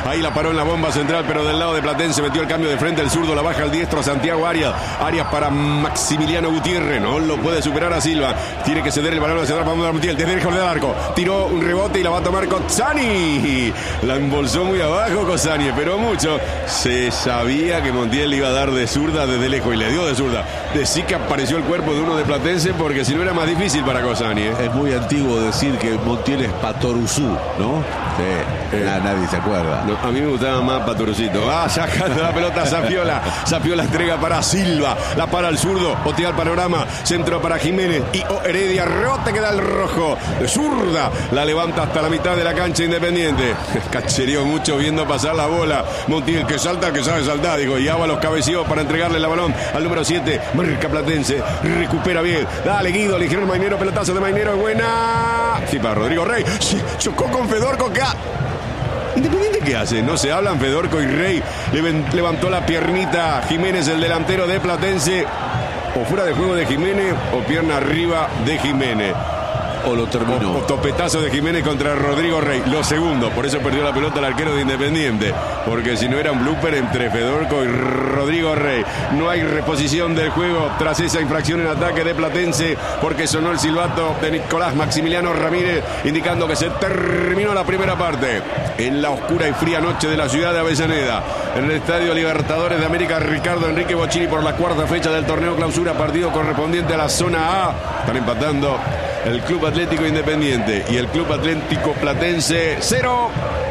Ahí la paró en la bomba central, pero del lado de Platense metió el cambio de frente. El zurdo la baja al diestro Santiago Arias. Arias para Maximiliano Gutiérrez. No lo puede superar a Silva. Tiene que ceder el balón hacia atrás para Montiel. Desde lejos del arco. Tiró un rebote y la va a tomar Cozzani. La embolsó muy abajo Cozzani, pero mucho. Se sabía que Montiel le iba a dar de zurda desde lejos y le dio de zurda. Decí que apareció el cuerpo de uno de Platense porque si no era más difícil para Cozzani. Es muy antiguo decir que Montiel es Patoruzú, ¿no? Sí, nadie se acuerda. No, a mí me gustaba más Patorucito. Sacando la pelota Zapiola. Zapiola entrega para Silva. La para el zurdo. Otea el panorama. Centro para Jiménez. Y Heredia. Rebote queda el rojo. De zurda. La levanta hasta la mitad de la cancha Independiente. Cachereó mucho viendo pasar la bola. Montiel que salta, que sabe saltar. Digo, y Ábalos cabeció para entregarle el balón al número 7. Marca Platense. Recupera bien. Dale Guido. Le dijeron Mainero. Pelotazo de Mainero. Es buena. Sí, para Rodrigo Rey. Sí, chocó con Fedorco. ¿Independiente qué hace? No se hablan. Fedorco y Rey. Levantó la piernita Jiménez, el delantero de Platense. O fuera de juego de Jiménez o pierna arriba de Jiménez. O lo terminó. O topetazo de Jiménez contra Rodrigo Rey. Lo segundo. Por eso perdió la pelota el arquero de Independiente. Porque si no era un blooper entre Fedorco y Rodrigo Rey. No hay reposición del juego tras esa infracción en ataque de Platense. Porque sonó el silbato de Nicolás Maximiliano Ramírez indicando que se terminó la primera parte. En la oscura y fría noche de la ciudad de Avellaneda. En el Estadio Libertadores de América, Ricardo Enrique Bocchini por la cuarta fecha del torneo clausura. Partido correspondiente a la zona A. Están empatando el Club Atlético Independiente y el Club Atlético Platense 0-0.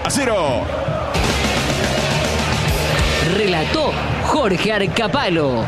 Relató Jorge Arcapalo.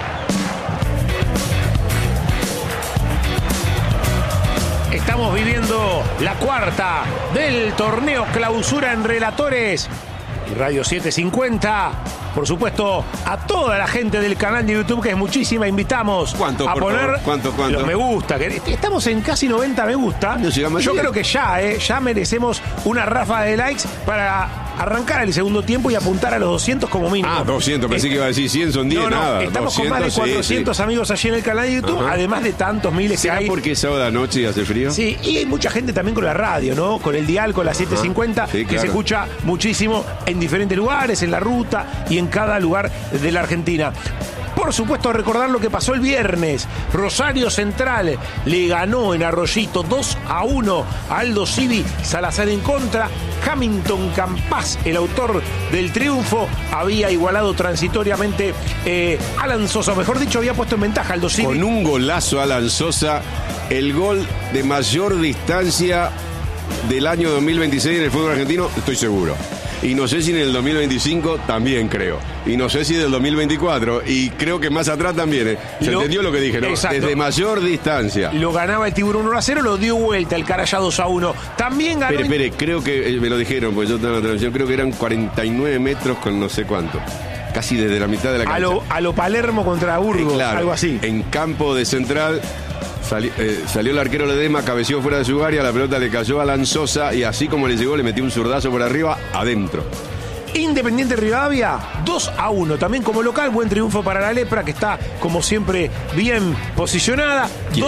Estamos viviendo la cuarta del torneo clausura en Relatores. Radio 750. Por supuesto, a toda la gente del canal de YouTube, que es muchísima, invitamos a poner ¿Cuánto? los me gusta. Estamos en casi 90 me gusta. Yo creo que ya merecemos una ráfaga de likes para arrancar el segundo tiempo y apuntar a los 200 como mínimo. 200, pensé que iba a decir 100, son 10, nada. Estamos 200, con más de 400 amigos allí en el canal de YouTube, además de tantos miles que hay. ¿Porque es sábado de noche y hace frío? Sí, y hay mucha gente también con la radio, ¿no? Con el dial, con la 750, que se escucha muchísimo en diferentes lugares, en la ruta y en cada lugar de la Argentina. Por supuesto, recordar lo que pasó el viernes. Rosario Central le ganó en Arroyito 2-1 a Aldo Civi, Salazar en contra. Hamilton Campás, el autor del triunfo, había igualado transitoriamente Alan Sosa, mejor dicho, había puesto en ventaja Aldo Civi. Con un golazo Alan Sosa, el gol de mayor distancia del año 2026 en el fútbol argentino, estoy seguro. Y no sé si en el 2025 también creo. Y no sé si del 2024. Y creo que más atrás también. ¿Se entendió lo que dije, no? Exacto. Desde mayor distancia. Lo ganaba el Tiburón 1-0, lo dio vuelta el Carayá 2-1. También ganó... Espere, creo que me lo dijeron, porque yo estaba en la transmisión, creo que eran 49 metros con no sé cuánto. Casi desde la mitad de la cancha. A lo Palermo contra Burgos, claro, algo así. En campo de Central... Salió el arquero Ledesma, cabeció fuera de su área, la pelota le cayó a Alan Sosa y así como le llegó le metió un zurdazo por arriba, adentro. Independiente Rivadavia 2-1, también como local, buen triunfo para la Lepra, que está como siempre bien posicionada.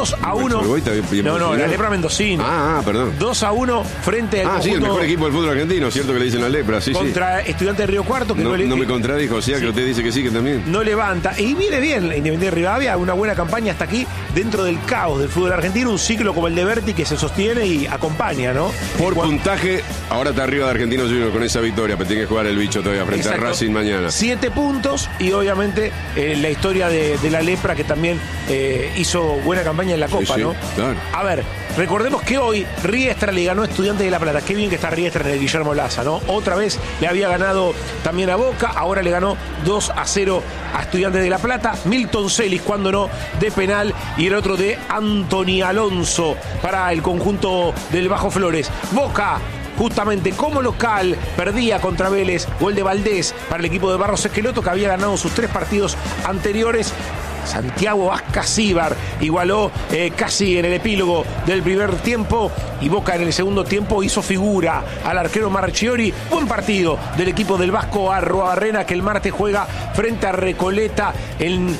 2-1. No, la Lepra Mendocino. Perdón. 2-1 frente al sí, el mejor equipo del fútbol argentino, cierto que le dicen la Lepra, sí, contra Estudiantes de Río Cuarto, que no me contradijo, o sea, que usted dice que sí, que también. No levanta, y viene bien la Independiente Rivadavia, una buena campaña hasta aquí, dentro del caos del fútbol argentino, un ciclo como el de Berti que se sostiene y acompaña, ¿no? Por puntaje, ahora está arriba de Argentinos Juniors con esa victoria, pero tiene que jugar el bicho todavía frente a Racing mañana. 7 puntos y obviamente la historia de la Lepra, que también hizo buena campaña en la Copa, ¿no? Claro. A ver, recordemos que hoy Riestra le ganó a Estudiantes de La Plata. Qué bien que está Riestra en el Guillermo Laza, ¿no? Otra vez le había ganado también a Boca, ahora le ganó 2-0 a Estudiantes de La Plata. Milton Celis, cuando no, de penal, y el otro de Anthony Alonso para el conjunto del Bajo Flores. Boca, justamente como local, perdía contra Vélez, gol de Valdés para el equipo de Barros Esqueloto, que había ganado sus 3 partidos anteriores. Santiago Ascasíbar igualó casi en el epílogo del primer tiempo, y Boca en el segundo tiempo hizo figura al arquero Marchiori. Buen partido del equipo del Vasco Arrobarrena, que el martes juega frente a Recoleta en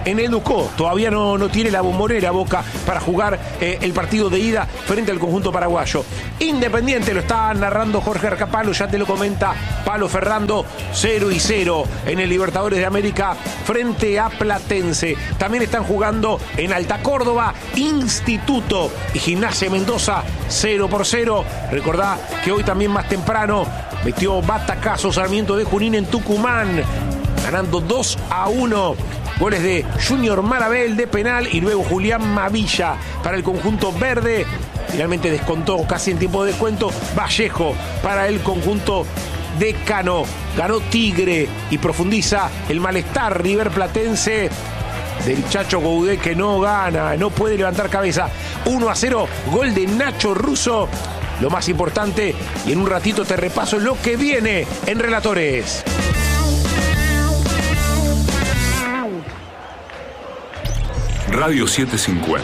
en el Ducó. Todavía no tiene la bombonera Boca para jugar el partido de ida frente al conjunto paraguayo. Independiente, lo está narrando Jorge Arcapalo, ya te lo comenta Palo Ferrando, 0-0 en el Libertadores de América frente a Platense. También están jugando en Alta Córdoba, Instituto y Gimnasia Mendoza, 0-0. Recordá que hoy también más temprano metió batacazo Sarmiento de Junín en Tucumán, ganando 2-1. Goles de Junior Marabel de penal y luego Julián Mavilla para el conjunto verde. Finalmente descontó casi en tiempo de descuento Vallejo para el conjunto decano. Ganó Tigre y profundiza el malestar River Platense del Chacho Goudé, que no gana, no puede levantar cabeza. 1-0, gol de Nacho Russo. Lo más importante, y en un ratito te repaso lo que viene en Relatores. Radio 750.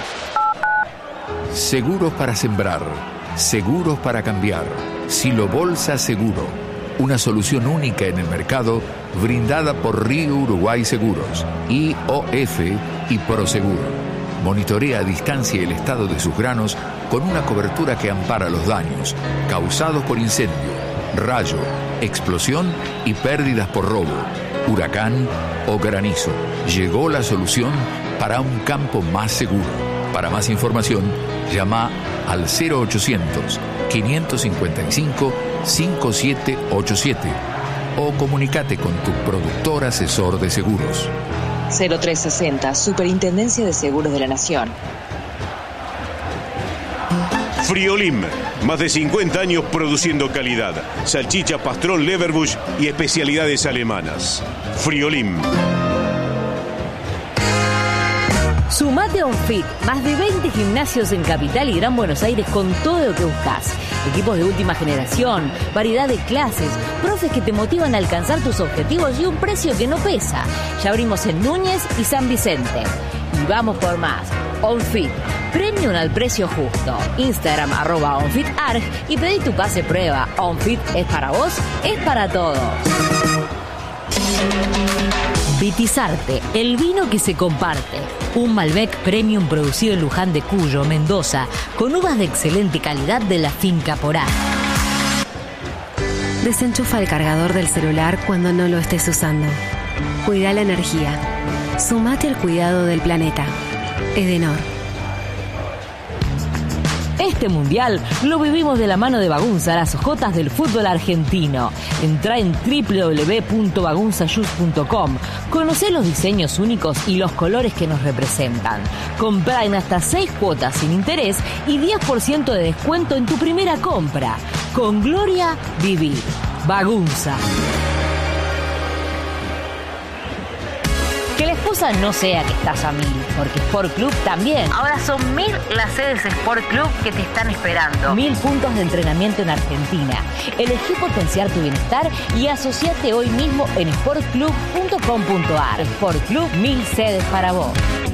Seguros para sembrar, seguros para cambiar. Silo Bolsa Seguro, una solución única en el mercado brindada por Río Uruguay Seguros, IOF y Proseguro. Monitorea a distancia el estado de sus granos con una cobertura que ampara los daños causados por incendio, rayo, explosión y pérdidas por robo, huracán o granizo. Llegó la solución para un campo más seguro. Para más información, llama al 0800-555-5787 o comunícate con tu productor asesor de seguros. 0360, Superintendencia de Seguros de la Nación. Friolim, más de 50 años produciendo calidad. Salchicha, pastrón, leverbush y especialidades alemanas. Friolim. Sumate a OnFit, más de 20 gimnasios en Capital y Gran Buenos Aires con todo lo que buscas. Equipos de última generación, variedad de clases, profes que te motivan a alcanzar tus objetivos y un precio que no pesa. Ya abrimos en Núñez y San Vicente. Y vamos por más. OnFit, premium al precio justo. Instagram @OnFitArg y pedí tu pase prueba. OnFit es para vos, es para todos. Vitizarte, el vino que se comparte. Un Malbec Premium producido en Luján de Cuyo, Mendoza, con uvas de excelente calidad de la finca Porá. Desenchufa el cargador del celular cuando no lo estés usando. Cuida la energía. Sumate al cuidado del planeta. Edenor. Este mundial lo vivimos de la mano de Bagunza, las jotas del fútbol argentino. Entrá en www.bagunzashoes.com. Conocé los diseños únicos y los colores que nos representan. Comprá en hasta 6 cuotas sin interés y 10% de descuento en tu primera compra. Con Gloria, vivir. Bagunza. Que la excusa no sea que estás a 1000, porque Sport Club también. Ahora son 1000 las sedes Sport Club que te están esperando. 1000 puntos de entrenamiento en Argentina. Elegí potenciar tu bienestar y asociate hoy mismo en sportclub.com.ar. Sport Club, 1000 sedes para vos.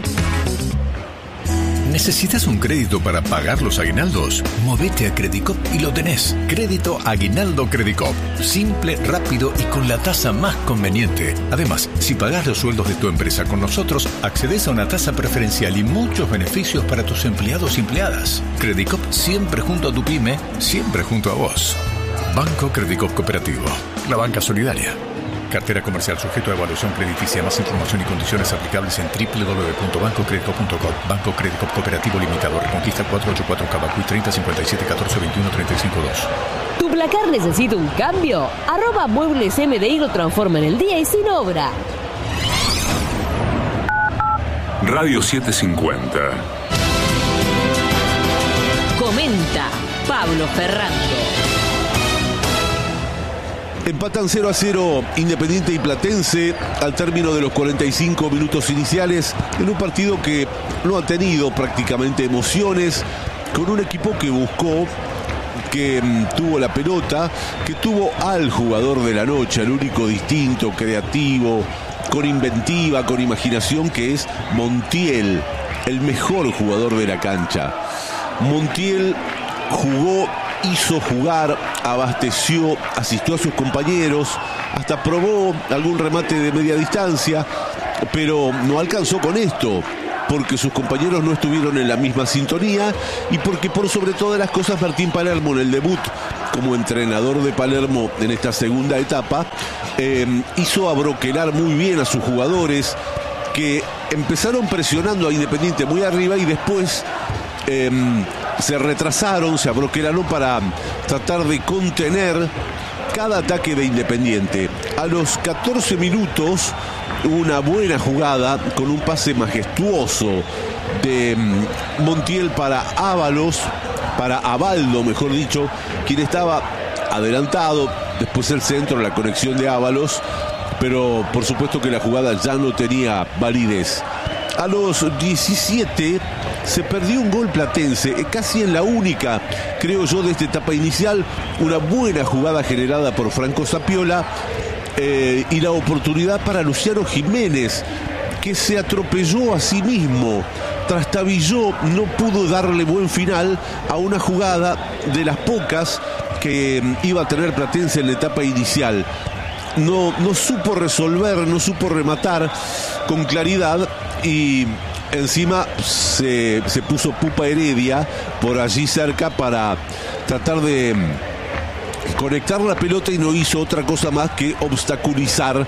¿Necesitas un crédito para pagar los aguinaldos? Movete a Credicop y lo tenés. Crédito Aguinaldo Credicop. Simple, rápido y con la tasa más conveniente. Además, si pagás los sueldos de tu empresa con nosotros, accedes a una tasa preferencial y muchos beneficios para tus empleados y empleadas. Credicop, siempre junto a tu pyme, siempre junto a vos. Banco Credicop Cooperativo. La banca solidaria. Cartera comercial sujeto a evaluación crediticia. Más información y condiciones aplicables en www.bancocredicop.com. Banco Credicop Cooperativo Limitado. Reconquista 484 Cabacuy 30 57 14 21 35 2. ¿Tu placar necesita un cambio? @Muebles MDI lo transforma en el día y sin obra. Radio 750. Comenta Pablo Ferrando. Empatan 0-0 Independiente y Platense al término de los 45 minutos iniciales en un partido que no ha tenido prácticamente emociones, con un equipo que buscó, que tuvo la pelota, que tuvo al jugador de la noche, al único distinto, creativo, con inventiva, con imaginación, que es Montiel, el mejor jugador de la cancha. Montiel jugó, hizo jugar, abasteció, asistió a sus compañeros, hasta probó algún remate de media distancia pero no alcanzó con esto, porque sus compañeros no estuvieron en la misma sintonía y porque por sobre todas las cosas Martín Palermo en el debut como entrenador de Palermo en esta segunda etapa hizo abroquelar muy bien a sus jugadores, que empezaron presionando a Independiente muy arriba y después se retrasaron, se abroquelaron para tratar de contener cada ataque de Independiente. A los 14 minutos una buena jugada con un pase majestuoso de Montiel para Abaldo, mejor dicho, quien estaba adelantado. Después el centro, la conexión de Ábalos, pero por supuesto que la jugada ya no tenía validez. A los 17 se perdió un gol platense, casi en la única, creo yo, de esta etapa inicial. Una buena jugada generada por Franco Zapiola y la oportunidad para Luciano Jiménez, que se atropelló a sí mismo, trastabilló, no pudo darle buen final a una jugada de las pocas que iba a tener Platense en la etapa inicial. No supo resolver, no supo rematar con claridad y encima se puso Pupa Heredia por allí cerca para tratar de conectar la pelota y no hizo otra cosa más que obstaculizar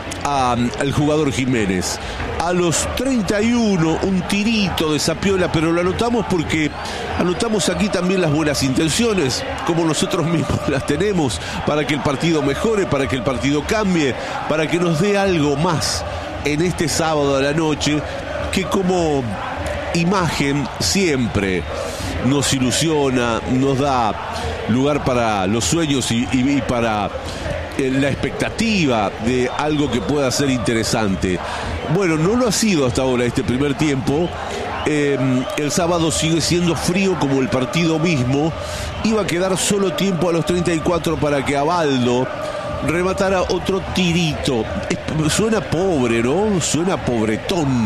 al jugador Jiménez. A los 31 un tirito de Zapiola, pero lo anotamos porque anotamos aquí también las buenas intenciones, como nosotros mismos las tenemos, para que el partido mejore, para que el partido cambie, para que nos dé algo más en este sábado a la noche, que como imagen siempre nos ilusiona, nos da lugar para los sueños y para la expectativa de algo que pueda ser interesante. Bueno, no lo ha sido hasta ahora este primer tiempo. El sábado sigue siendo frío como el partido mismo. Iba a quedar solo tiempo a los 34 para que Abaldo rematara otro tirito. Suena pobre, ¿no? Suena pobretón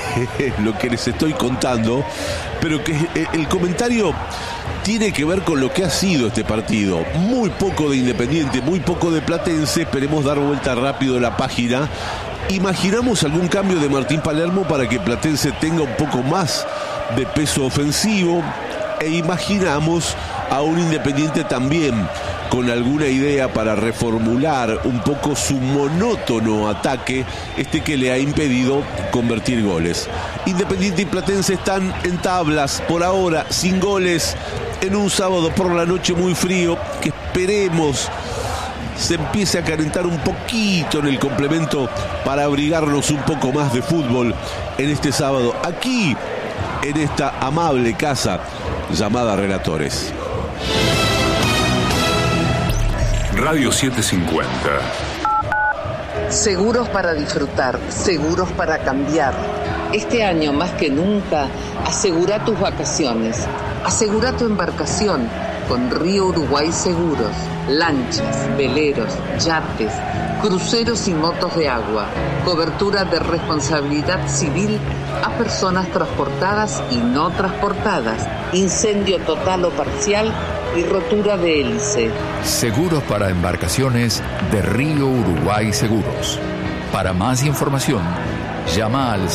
lo que les estoy contando, pero que el comentario tiene que ver con lo que ha sido este partido. Muy poco de Independiente, muy poco de Platense. Esperemos dar vuelta rápido la página. Imaginamos algún cambio de Martín Palermo para que Platense tenga un poco más de peso ofensivo, e imaginamos a un Independiente también con alguna idea para reformular un poco su monótono ataque, que le ha impedido convertir goles. Independiente y Platense están en tablas por ahora, sin goles, en un sábado por la noche muy frío, que esperemos se empiece a calentar un poquito en el complemento para abrigarnos un poco más de fútbol en este sábado, aquí en esta amable casa llamada Relatores. Radio 750. Seguros para disfrutar, seguros para cambiar. Este año más que nunca, asegura tus vacaciones, asegura tu embarcación con Río Uruguay Seguros. Lanchas, veleros, yates, cruceros y motos de agua. Cobertura de responsabilidad civil a personas transportadas y no transportadas. Incendio total o parcial y rotura de hélice. Seguros para embarcaciones de Río Uruguay Seguros. Para más información, llama al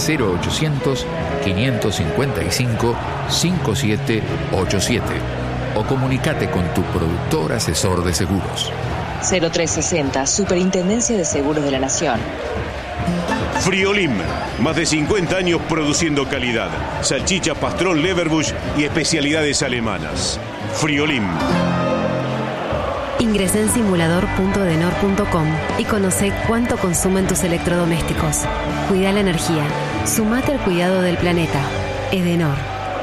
0800-555-5787 o comunícate con tu productor asesor de seguros. 0360, Superintendencia de Seguros de la Nación. Friolim, más de 50 años produciendo calidad. Salchicha, pastrón, Leverbush y especialidades alemanas. Friolim. Ingresá en simulador.edenor.com y conoce cuánto consumen tus electrodomésticos. Cuida la energía. Sumate al cuidado del planeta. Edenor.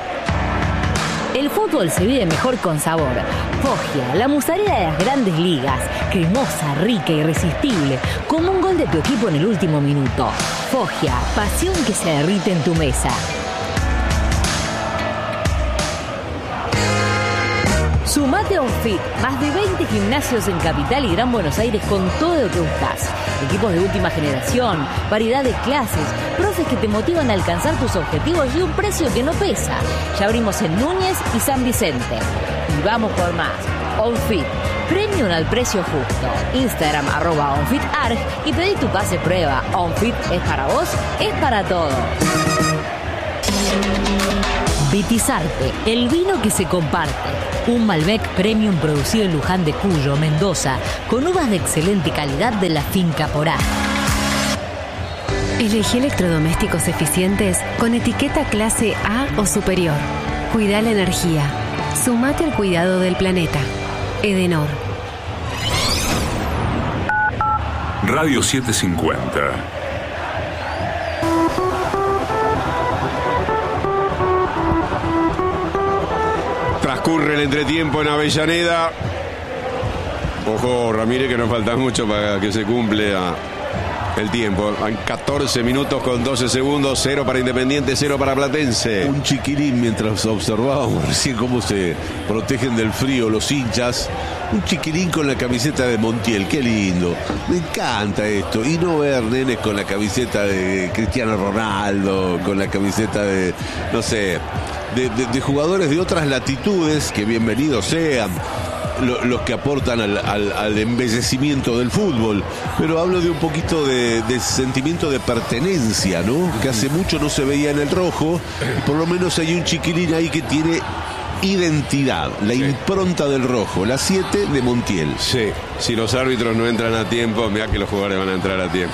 El fútbol se vive mejor con sabor. Foggia, la musarela de las grandes ligas. Cremosa, rica, irresistible. Como un gol de tu equipo en el último minuto. Foggia, pasión que se derrite en tu mesa. Sumate a OnFit, más de 20 gimnasios en Capital y Gran Buenos Aires con todo lo que buscas. Equipos de última generación, variedad de clases, profes que te motivan a alcanzar tus objetivos y un precio que no pesa. Ya abrimos en Núñez y San Vicente. Y vamos por más. OnFit. Premium al precio justo. Instagram @OnFitArg y pedí tu pase prueba. OnFit es para vos, es para todos. Vitisarte, el vino que se comparte. Un Malbec Premium producido en Luján de Cuyo, Mendoza, con uvas de excelente calidad de la finca Porá. Elegí electrodomésticos eficientes con etiqueta clase A o superior. Cuida la energía. Sumate al cuidado del planeta. Edenor. Radio 750. Transcurre el entretiempo en Avellaneda. Ojo, Ramírez, que nos falta mucho para que se cumpla el tiempo. Hay 14 minutos con 12 segundos. 0 para Independiente, 0 para Platense. Un chiquilín mientras observábamos recién cómo se protegen del frío los hinchas. Un chiquilín con la camiseta de Montiel, qué lindo. Me encanta esto. Y no ver nenes con la camiseta de Cristiano Ronaldo, con la camiseta de, no sé, de jugadores de otras latitudes, que bienvenidos sean. Los que aportan al embellecimiento del fútbol, pero hablo de un poquito de sentimiento de pertenencia, ¿no? Que hace mucho no se veía en el rojo. Por lo menos hay un chiquilín ahí que tiene identidad, la impronta del rojo, la 7 de Montiel. Sí, si los árbitros no entran a tiempo, mirá que los jugadores van a entrar a tiempo.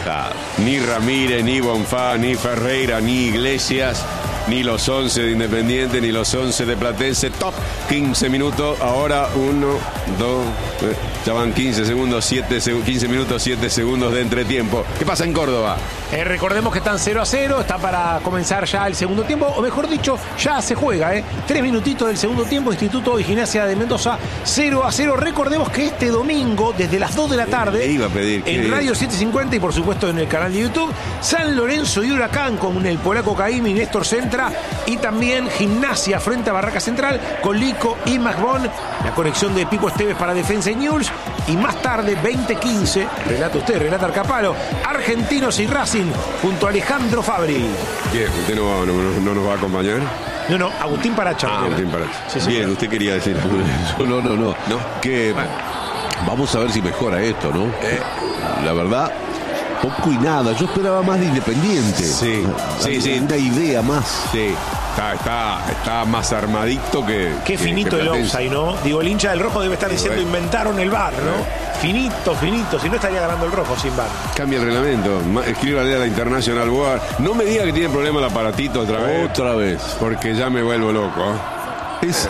Ni Ramírez, ni Bonfá, ni Ferreira, ni Iglesias, ni los 11 de Independiente, ni los 11 de Platense. Top 15 minutos. Ahora 1, 2, ya van 15 segundos, 15 minutos, 7 segundos de entretiempo. ¿Qué pasa en Córdoba? Recordemos que están 0-0, está para comenzar ya el segundo tiempo, o mejor dicho, ya se juega, 3 minutitos del segundo tiempo. Instituto y Gimnasia de Mendoza 0-0. Recordemos que este domingo, desde las 2 de la tarde, iba a pedir en Radio 750 y por supuesto en el canal de YouTube, San Lorenzo y Huracán con el polaco Caimi y Néstor Centra, y también Gimnasia frente a Barraca Central con Lico y Magbón, la conexión de Pipo Esteves para Defensa y News, y más tarde 20:15, relata Arcapalo, Argentinos y Racing junto a Alejandro Fabri. Bien, ¿usted no nos va a acompañar? No, Agustín Paracha. Agustín Paracha. Sí, bien, usted quería decir. No. Que vamos a ver si mejora esto, ¿no? La verdad, poco y nada. Yo esperaba más de Independiente. Sí. Una idea más. Sí. Está más armadito que... Qué finito el offside, ¿no? Digo, el hincha del rojo debe estar diciendo inventaron el VAR, ¿no? Finito, si no estaría ganando el rojo sin VAR. Cambia el reglamento, escríbale a la International Board. No me diga que tiene problema el aparatito otra vez. Porque ya me vuelvo loco. Es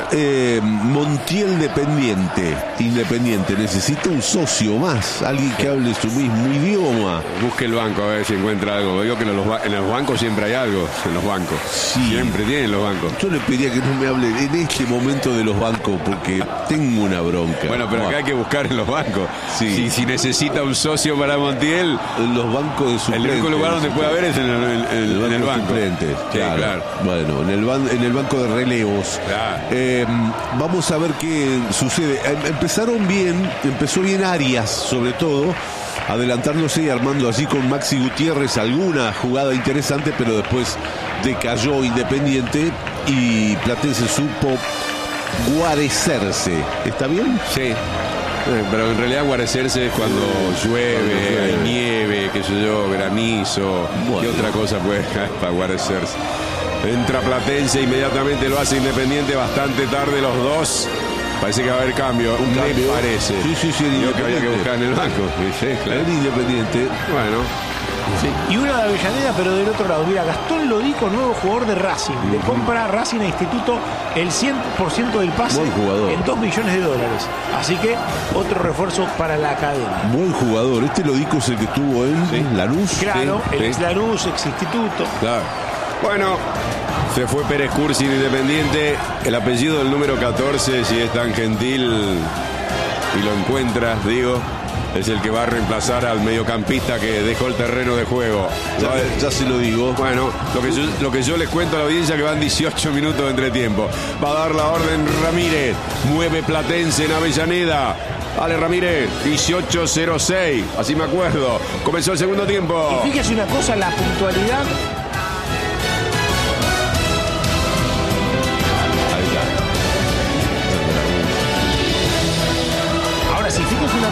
Montiel dependiente. Independiente necesita un socio más, alguien que hable su mismo idioma. Busque el banco a ver si encuentra algo. Digo que en los bancos siempre hay algo. En los bancos. Sí. Siempre tienen los bancos. Yo le pediría que no me hable en este momento de los bancos porque tengo una bronca. Bueno, pero acá hay que buscar en los bancos. Sí. Si necesita un socio para Montiel, en los bancos de suplentes. El único lugar donde puede haber es en el banco. Suplentes, claro. Bueno, en el banco de relevos. Claro. Vamos a ver qué sucede. Empezó bien Arias, sobre todo, adelantándose y armando así con Maxi Gutiérrez alguna jugada interesante, pero después decayó Independiente y Platense supo guarecerse. ¿Está bien? Sí. Pero en realidad guarecerse es cuando llueve, hay nieve, qué sé yo, granizo. ¿Qué otra cosa puede para guarecerse? Entra Platense, inmediatamente lo hace Independiente, bastante tarde los dos. Parece que va a haber cambio. Me parece. Sí. Yo que había que buscar en el banco. Sí, claro. El Independiente. Bueno. Sí. Y una de Avellaneda, pero del otro lado. Mira, Gastón Lodico, nuevo jugador de Racing. Le compra Racing a Instituto el 100% del pase en $2 millones. Así que otro refuerzo para la academia. Buen jugador. Este Lodico es el que estuvo en Lanús. Claro, el ex Lanús, ex Instituto. Claro. Bueno, se fue Pérez Cursi Independiente. El apellido del número 14, si es tan gentil y lo encuentras, digo, es el que va a reemplazar al mediocampista que dejó el terreno de juego. Ya se lo digo. Bueno, lo que yo les cuento a la audiencia, que van 18 minutos de entretiempo. Va a dar la orden Ramírez. Mueve Platense en Avellaneda. Dale, Ramírez, 18:06. Así me acuerdo. Comenzó el segundo tiempo. Y fíjese una cosa, la puntualidad.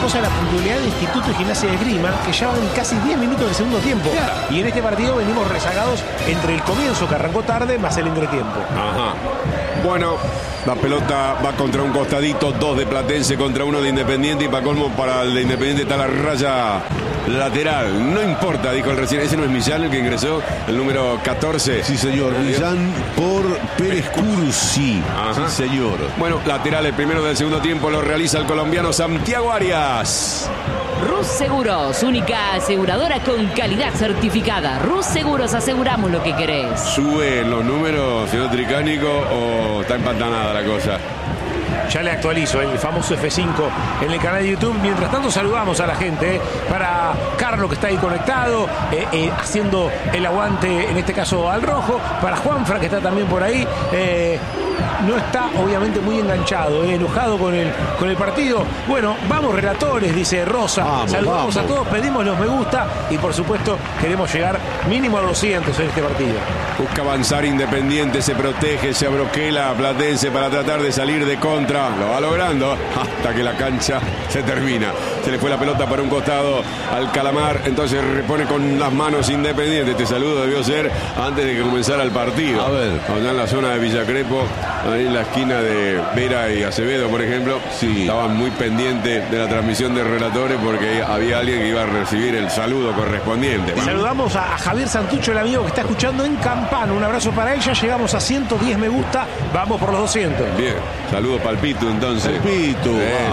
cosa de la puntualidad de Instituto y Gimnasia de Esgrima, que ya van casi 10 minutos del segundo tiempo. Y en este partido venimos rezagados entre el comienzo, que arrancó tarde, más el entretiempo. Ajá. Bueno, la pelota va contra un costadito, 2 de Platense contra 1 de Independiente, y para colmo para el de Independiente está la raya lateral. No importa, dijo el recién. Ese no es Millán el que ingresó, el número 14. Sí, señor. Millán por Pérez Cursi. Ajá. Sí, señor. Bueno, lateral, el primero del segundo tiempo lo realiza el colombiano Santiago Arias. Rus Seguros, única aseguradora con calidad certificada. Rus Seguros, aseguramos lo que querés. ¿Sube los números, señor Tricánico, o está empantanada la cosa? Ya le actualizo el famoso F5 en el canal de YouTube. Mientras tanto saludamos a la gente, para Carlos, que está ahí conectado, haciendo el aguante, en este caso al rojo, para Juanfra, que está también por ahí. No está obviamente muy enganchado, enojado con el partido. Bueno, vamos relatores, dice Rosa. Saludamos a todos, pedimos los me gusta y por supuesto queremos llegar mínimo a 200 en este partido. Busca avanzar Independiente, se protege, se abroquela Platense para tratar de salir de contra. Lo va logrando hasta que la cancha se termina. Se le fue la pelota para un costado al Calamar, entonces repone con las manos Independiente. Este saludo debió ser antes de que comenzara el partido. A ver. Allá en la zona de Villa Crespo, ahí en la esquina de Vera y Acevedo, por ejemplo, sí, estaban muy pendientes de la transmisión de relatores porque había alguien que iba a recibir el saludo correspondiente. Saludamos a Javier Santucho, el amigo que está escuchando en Campana. Un abrazo para él. Ya llegamos a 110 me gusta. Vamos por los 200. Bien. Saludos para el Pitu, entonces. El Pitu,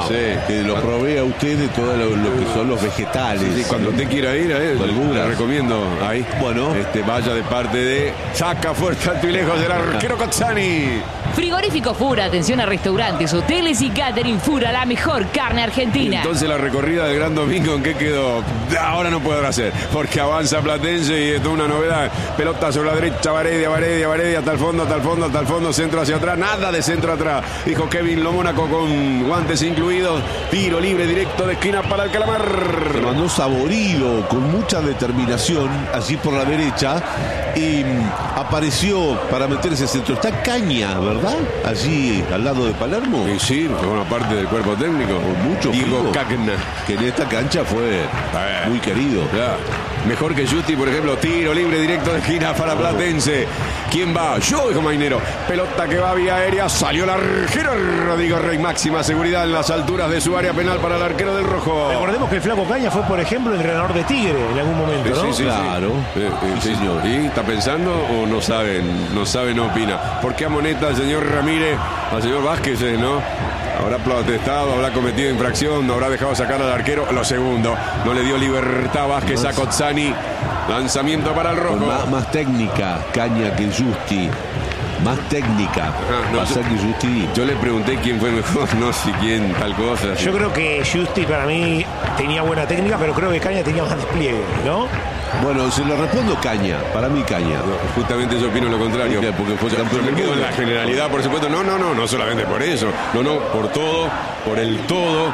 que lo provee a usted de todo lo que son los vegetales. Sí, cuando usted quiera ir a él, le recomiendo ahí. Bueno, vaya de parte de saca fuerte alto y lejos del arquero Cozzani. Frigorífico Fura, atención a restaurantes, hoteles y catering. Fura, la mejor carne argentina. Entonces la recorrida del Gran Domingo, ¿en qué quedó? Ahora no podrá hacer, porque avanza Platense y es una novedad. Pelota sobre la derecha, Varedia, hasta el fondo, centro hacia atrás, nada de centro atrás. Dijo Kevin Lomónaco con guantes incluidos. Tiro libre directo de esquina para el Calamar. Se mandó Saborido con mucha determinación, allí por la derecha, y apareció para meter ese centro. Está Caña, ¿verdad? Allí al lado de Palermo. Sí, fue una parte del cuerpo técnico. Con mucho Diego Cagna, que en esta cancha fue muy querido. Mejor que Justi, por ejemplo. Tiro libre directo de esquina para Platense. ¿Quién va? Yo, dijo Mainero. Pelota que va vía aérea. Salió el arquero Rodrigo Rey. Máxima seguridad en las alturas de su área penal para el arquero del Rojo. Recordemos que el Flaco Caña fue, por ejemplo, entrenador de Tigre en algún momento, ¿no? Sí, claro. Sí, señor. ¿Y está pensando o no sabe, no opina? ¿Por qué amonesta al señor Ramírez, al señor Vázquez, no? Habrá protestado, habrá cometido infracción, no habrá dejado sacar al arquero. Lo segundo, no le dio libertad Vázquez a Cozzani. Lanzamiento para el Rojo. Más técnica Caña que Justi. Más técnica. Yo le pregunté quién fue mejor, no sé quién, tal cosa. Yo creo que Justi para mí tenía buena técnica, pero creo que Caña tenía más despliegue, ¿no? Bueno, se lo respondo Caña, para mí Caña. No, justamente yo opino lo contrario. Porque fue campeón. Yo me quedo en la generalidad, por supuesto. No solamente por eso. No, por todo, por el todo.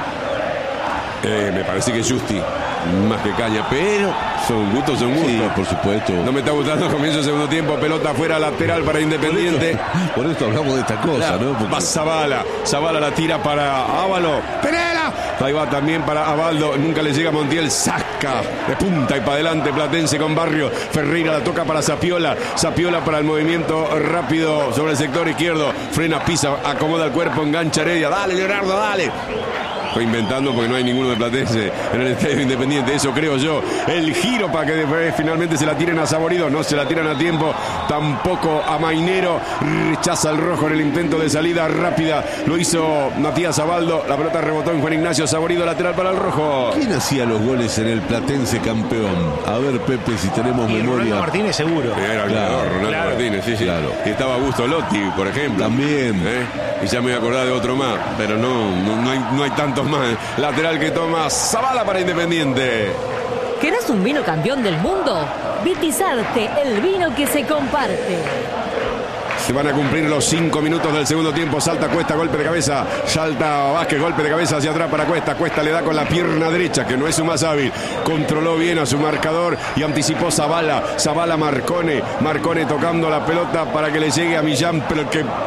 Me parece que Justi más que Caña, pero son gustos. Sí, por supuesto. No me está gustando, comienzo el segundo tiempo, pelota afuera, lateral para Independiente. Por esto hablamos de esta cosa, ¿no? Porque... Va Zavala la tira para Ávalo. ¡Penela! Ahí va también para Abaldo, nunca le llega a Montiel, saca de punta y para adelante Platense con Barrio. Ferreira la toca para Zapiola para el movimiento rápido sobre el sector izquierdo. Frena, pisa, acomoda el cuerpo, engancha Heredia. Dale, Leonardo, dale. Estoy inventando porque no hay ninguno de Platense en el estadio Independiente, eso creo yo. El giro para que finalmente se la tiren a Saborido, no se la tiran a tiempo, tampoco a Mainero. Rechaza el Rojo en el intento de salida rápida, lo hizo Matías Abaldo, la pelota rebotó en Juan Ignacio Saborido, lateral para el Rojo. ¿Quién hacía los goles en el Platense campeón? A ver, Pepe, si tenemos memoria. Ronaldo Martínez seguro. Era el creador, Ronaldo Martínez, sí. Claro. Y estaba Augusto Lotti, por ejemplo. También. Y ya me voy a acordar de otro más, pero no hay tantos más. Lateral que toma Zavala para Independiente. ¿Querés un vino campeón del mundo? Vitizarte, el vino que se comparte. Se van a cumplir los 5 minutos del segundo tiempo. Salta Cuesta, golpe de cabeza. Salta Vázquez, golpe de cabeza hacia atrás para Cuesta. Cuesta le da con la pierna derecha, que no es su más hábil. Controló bien a su marcador y anticipó Zavala. Marcone tocando la pelota para que le llegue a Millán, pero el que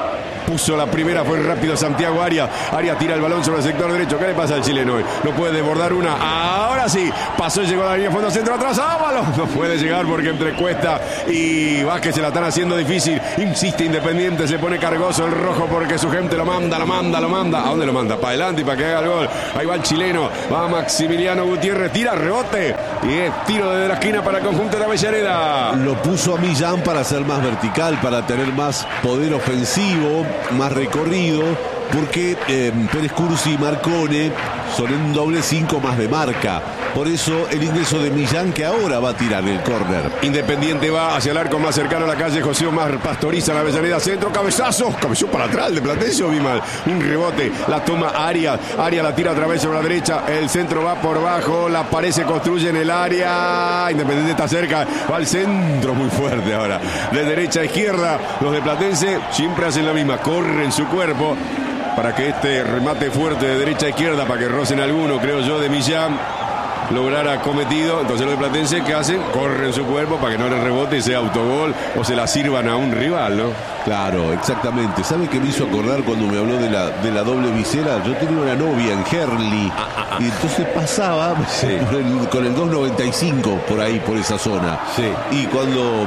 puso la primera, fue rápido Santiago Arias. Arias tira el balón sobre el sector derecho. ¿Qué le pasa al chileno hoy? No puede desbordar una. Ahora sí, pasó y llegó a la línea de fondo, centro atrás. Ábalos no puede llegar porque entre Cuesta y Vázquez se la están haciendo difícil. Insiste Independiente, se pone cargoso el rojo porque su gente lo manda. ¿A dónde lo manda? Para adelante y para que haga el gol. Ahí va el chileno, va Maximiliano Gutiérrez, tira, rebote y es tiro desde la esquina para el conjunto de Avellaneda. Lo puso a Millán para ser más vertical, para tener más poder ofensivo, más recorrido, porque Pérez Cursi y Marcone son en doble 5 más de marca. Por eso el ingreso de Millán, que ahora va a tirar el córner. Independiente va hacia el arco más cercano a la calle José Omar Pastoriza, la Avellaneda, centro, cabezazo para atrás de Platense o vi mal. Un rebote, la toma Arias la tira a través sobre la derecha, el centro va por bajo, la pared se construye en el área, Independiente está cerca, va al centro muy fuerte ahora, de derecha a izquierda, los de Platense siempre hacen la misma, corren su cuerpo para que este remate fuerte de derecha a izquierda, para que rocen alguno, creo yo, de Millán, lograra cometido. Entonces los de Platense, ¿qué hacen? Corren su cuerpo para que no le rebote y sea autogol o se la sirvan a un rival, ¿no? Claro, exactamente. ¿Sabe qué me hizo acordar cuando me habló de la doble visera? Yo tenía una novia en Herli y entonces pasaba con el 295 por ahí, por esa zona. Sí. Y cuando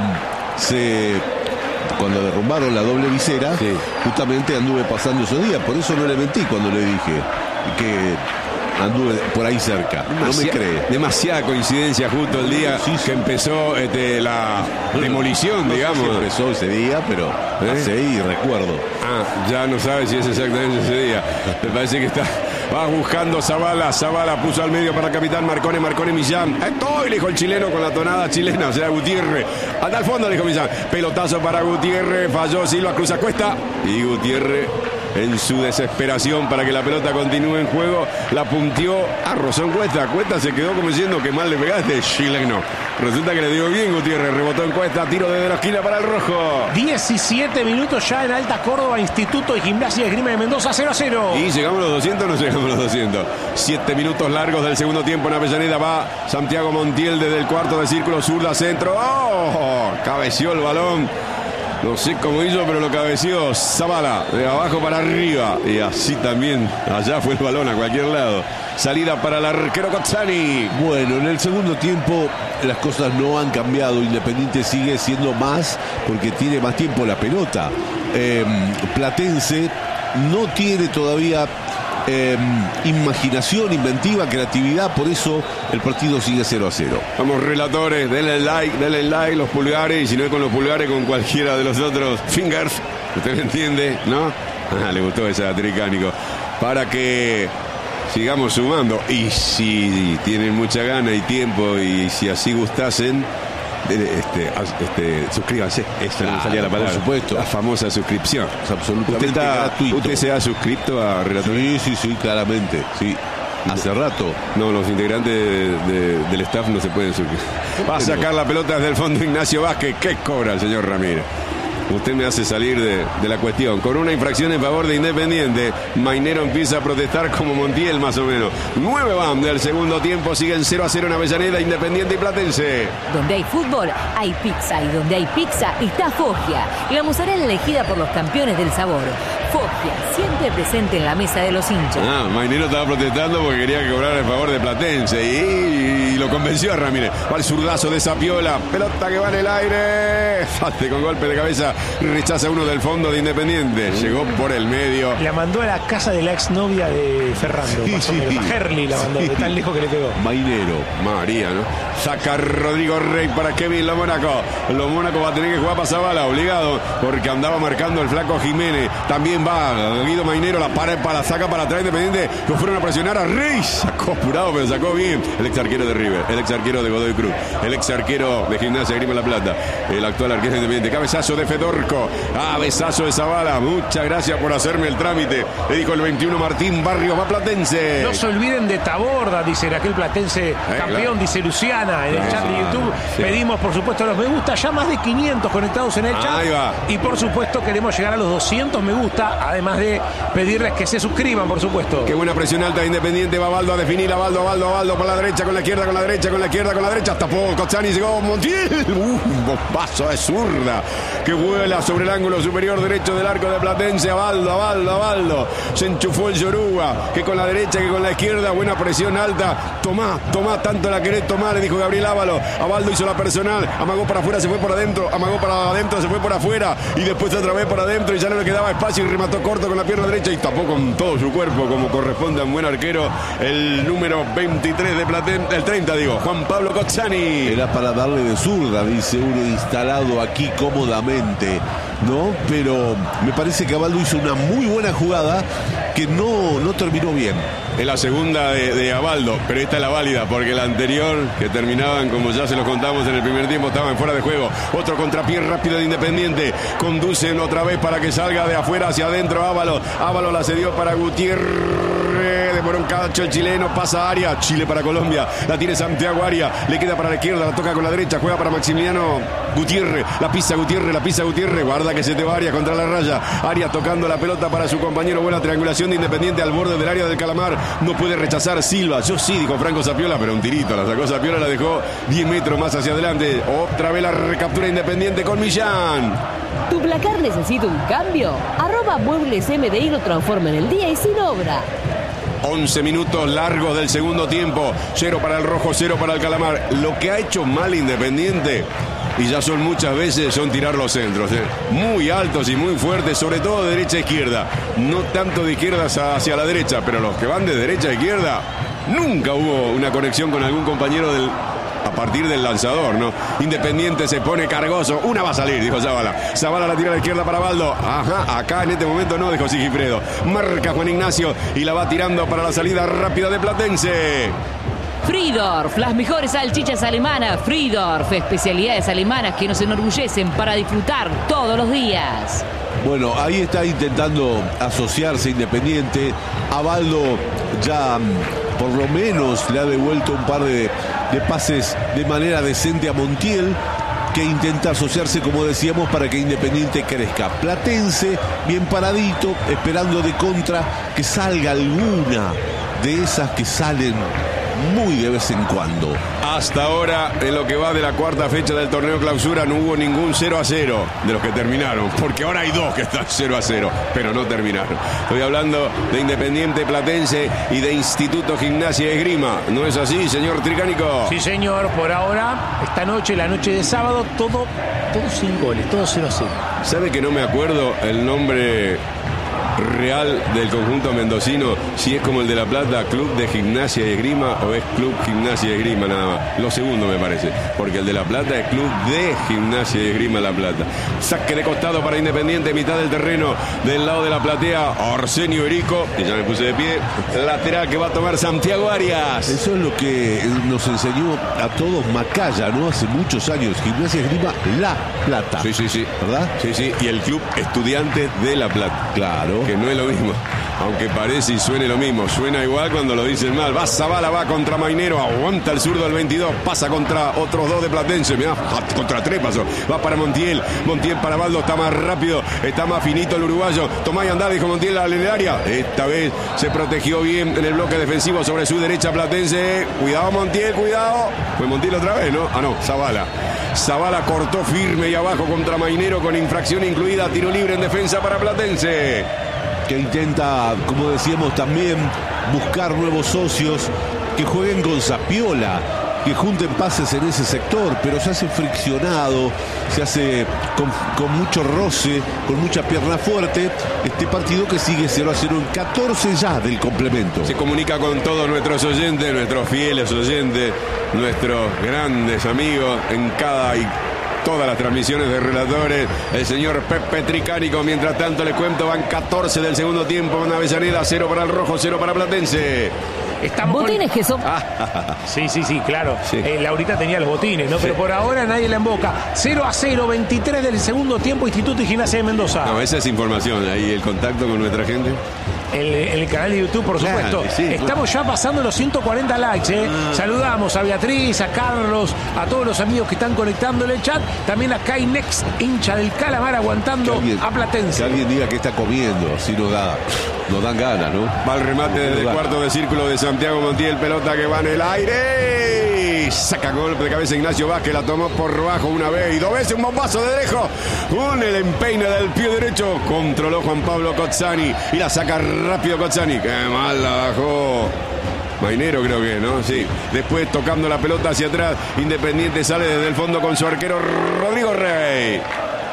derrumbaron la doble visera, justamente anduve pasando esos días. Por eso no le mentí cuando le dije que anduve por ahí cerca. No me cree. Demasiada coincidencia justo el día que empezó la demolición, digamos. Sí, empezó ese día, pero y recuerdo. Ya no sabe si es exactamente ese día. Me parece que va buscando Zavala puso al medio para el capitán Marcone Millán. Estoy, le dijo el chileno con la tonada chilena, o sea, Gutiérrez. Anda al fondo, le dijo Millán. Pelotazo para Gutiérrez, falló Silva, cruza Cuesta y Gutiérrez, en su desesperación para que la pelota continúe en juego, la punteó a Rosón Cuesta. Cuesta se quedó como diciendo que mal le pegaste, chileno. Resulta que le dio bien Gutiérrez, rebotó en Cuesta, tiro desde la esquina para el rojo. 17 minutos ya en Alta Córdoba, Instituto de Gimnasia y Esgrima de Mendoza, 0-0. ¿Y llegamos a los 200 o no llegamos a los 200? 7 minutos largos del segundo tiempo en Avellaneda, va Santiago Montiel desde el cuarto de círculo, zurda, centro. ¡Oh! Cabeció el balón. No sé cómo hizo, pero lo cabeció Zavala, de abajo para arriba. Y así también, allá fue el balón a cualquier lado. Salida para el arquero Cozzani. Bueno, en el segundo tiempo las cosas no han cambiado. Independiente sigue siendo más porque tiene más tiempo la pelota. Platense no tiene todavía imaginación, inventiva, creatividad, por eso el partido sigue 0-0. Vamos, relatores, denle like, los pulgares, y si no es con los pulgares, con cualquiera de los otros fingers, usted me entiende, ¿no? Le gustó esa tricánico, para que sigamos sumando, y si tienen mucha gana y tiempo, y si así gustasen, suscríbanse. Esta no salía la palabra. Por supuesto. La famosa suscripción. Es absolutamente gratuito. ¿Usted se ha suscrito a Relatores? Sí, claramente. Sí. Hace rato. No, los integrantes del staff no se pueden suscribir. Va a sacar la pelota desde el fondo Ignacio Vázquez. ¿Qué cobra el señor Ramírez? Usted me hace salir de la cuestión. Con una infracción en favor de Independiente, Mainero empieza a protestar como Montiel, más o menos. 9 van del segundo tiempo, siguen 0-0 en Avellaneda, Independiente y Platense. Donde hay fútbol, hay pizza. Y donde hay pizza, está Foggia. La mozzarella elegida por los campeones del sabor. Foggia, siempre presente en la mesa de los hinchas. Mainero estaba protestando porque quería que cobrara en favor de Platense. Y lo convenció a Ramírez. Va el zurdazo de Sapiola. Pelota que va en el aire. Falte con golpe de cabeza. Rechaza uno del fondo de Independiente. Llegó por el medio. La mandó a la casa de la exnovia de Ferrando. A Herli la mandó, de tan lejos que le pegó. Mainero. María, ¿no? Saca Rodrigo Rey para Kevin Lo Mónaco. Lo Mónaco va a tener que jugar para Zavala, obligado, porque andaba marcando el flaco Jiménez. También va Guido Mainero, la saca para atrás Independiente. Lo fueron a presionar a Rey. Sacó apurado, pero sacó bien. El ex arquero de River, el ex arquero de Godoy Cruz, el ex arquero de Gimnasia Grima La Plata, el actual arquero de Independiente. Cabezazo de Fedorco. Cabezazo de Zavala. Muchas gracias por hacerme el trámite. Le dijo el 21 Martín Barrios, va Platense. No se olviden de Taborda, dice aquel platense campeón, claro. Dice Luciana en el chat de YouTube. Sí. Pedimos, por supuesto, los me gusta. Ya más de 500 conectados en el chat. Ahí va. Y por supuesto, queremos llegar a los 200 me gusta Mendoza, además de pedirles que se suscriban, por supuesto. Qué buena presión alta de Independiente. Va Baldo a definir. Baldo por la derecha, con la izquierda, con la derecha, con la izquierda, con la derecha. Tapó Cozzani, llegó Montiel. Un bombazo de zurda que vuela sobre el ángulo superior derecho del arco de Platense. A Baldo. Se enchufó el Yoruba, que con la derecha, que con la izquierda. Buena presión alta. Tomá, tanto la querés tomar, le dijo Gabriel Ávalo. A Baldo hizo la personal. Amagó para afuera, se fue por adentro. Amagó para adentro, se fue por afuera. Y después otra vez por adentro. Y ya no le quedaba espacio. Y remató corto con la pierna derecha. Y tapó con todo su cuerpo, como corresponde a un buen arquero. El número 23 de Platense. El 30, Juan Pablo Cozzani. Era para darle de zurda, dice uno, instalado aquí cómodamente, ¿no? Pero me parece que Abaldo hizo una muy buena jugada que no terminó bien. Es la segunda de Abaldo, pero esta es la válida, porque la anterior, que terminaban, como ya se los contamos en el primer tiempo, estaban fuera de juego. Otro contrapié rápido de Independiente. Conducen otra vez para que salga de afuera hacia adentro Ávalo la cedió para Gutiérrez. Demoró un cacho el chileno, pasa a Arias. Chile para Colombia. La tiene Santiago Arias. Le queda para la izquierda, la toca con la derecha. Juega para Maximiliano Gutiérrez. La pisa Gutiérrez. Guarda que se te va Arias contra la raya. Arias tocando la pelota para su compañero. Buena triangulación de Independiente al borde del área del Calamar. No puede rechazar Silva. Yo sí, dijo Franco Zapiola, pero un tirito. La sacó Zapiola, la dejó 10 metros más hacia adelante. Otra vez la recaptura Independiente con Millán. ¿Tu placar necesita un cambio? @Muebles MDI lo transforma en el día y sin obra. 11 minutos largos del segundo tiempo. 0 para el Rojo, 0 para el Calamar. Lo que ha hecho mal Independiente, y ya son muchas veces, son tirar los centros. Muy altos y muy fuertes, sobre todo de derecha a izquierda. No tanto de izquierda hacia la derecha, pero los que van de derecha a izquierda, nunca hubo una conexión con algún compañero a partir del lanzador, ¿no? Independiente se pone cargoso. Una va a salir, dijo Zavala. Zavala la tira a la izquierda para Baldo. Ajá, acá en este momento no, dijo Sigifredo. Marca Juan Ignacio y la va tirando para la salida rápida de Platense. Friedorf, las mejores salchichas alemanas. Friedorf, especialidades alemanas que nos enorgullecen para disfrutar todos los días. Bueno, ahí está intentando asociarse Independiente. Abaldo ya por lo menos le ha devuelto un par de pases de manera decente a Montiel, que intenta asociarse, como decíamos, para que Independiente crezca. Platense, bien paradito, esperando de contra que salga alguna de esas que salen muy de vez en cuando. Hasta ahora, en lo que va de la cuarta fecha del torneo clausura, no hubo ningún 0-0 de los que terminaron, porque ahora hay dos que están 0-0, pero no terminaron. Estoy hablando de Independiente, Platense y de Instituto Gimnasia y Esgrima. ¿No es así, señor Tricánico? Sí, señor. Por ahora, esta noche, la noche de sábado, todo sin goles, todo 0-0. ¿Sabe que no me acuerdo el nombre real del conjunto mendocino, si es como el de La Plata, Club de Gimnasia y Esgrima, o es Club Gimnasia y Esgrima nada más? Lo segundo me parece, porque el de La Plata es Club de Gimnasia y Esgrima La Plata. Saque de costado para Independiente, mitad del terreno, del lado de la platea, Arsenio Erico, y ya me puse de pie, lateral que va a tomar Santiago Arias. Eso es lo que nos enseñó a todos Macaya, ¿no? Hace muchos años, Gimnasia y Esgrima La Plata. Sí. ¿Verdad? Sí, y el Club Estudiante de La Plata. Claro. Que no es lo mismo, aunque parece y suene lo mismo, suena igual cuando lo dicen mal. Va Zavala, va contra Mainero, aguanta el zurdo al 22, pasa contra otros dos de Platense, mirá, contra tres pasó, va para Montiel para Baldo, está más rápido, está más finito el uruguayo. Tomá y andá, dijo Montiel al área. Esta vez se protegió bien en el bloque defensivo sobre su derecha Platense. Cuidado Montiel, cuidado. Fue Montiel otra vez, ¿no? Ah, no, Zavala cortó firme y abajo contra Mainero con infracción incluida, tiro libre en defensa para Platense, que intenta, como decíamos también, buscar nuevos socios que jueguen con Zapiola, que junten pases en ese sector, pero se hace friccionado, se hace con mucho roce, con mucha pierna fuerte, este partido que sigue 0-0 en 14 ya del complemento. Se comunica con todos nuestros oyentes, nuestros fieles oyentes, nuestros grandes amigos en cada y todas las transmisiones de relatores, el señor Pepe Tricánico. Mientras tanto, le cuento, van 14 del segundo tiempo en Avellaneda, 0 para el Rojo, 0 para Platense. Botines que son. Sí, claro. Sí. Laurita tenía los botines, ¿no? Sí. Pero por ahora nadie la emboca. 0-0, 23 del segundo tiempo, Instituto y Gimnasia de Mendoza. No, esa es información. Ahí el contacto con nuestra gente. en el canal de YouTube, por supuesto. Sí, Estamos ya pasando los 140 likes. Saludamos a Beatriz, a Carlos, a todos los amigos que están conectando en el chat. También a Kainex, hincha del Calamar, aguantando a Platense. Que alguien diga que está comiendo, así nos dan ganas, ¿no? Va el remate desde el cuarto de círculo de Santiago Montiel, pelota que va en el aire. Saca golpe de cabeza Ignacio Vázquez, la tomó por bajo una vez y dos veces, un bombazo de lejos con el empeine del pie derecho. Controló Juan Pablo Cozzani y la saca rápido Cozzani. Qué mal la bajó Mainero, creo que, ¿no? Sí. Después tocando la pelota hacia atrás, Independiente sale desde el fondo con su arquero Rodrigo Rey.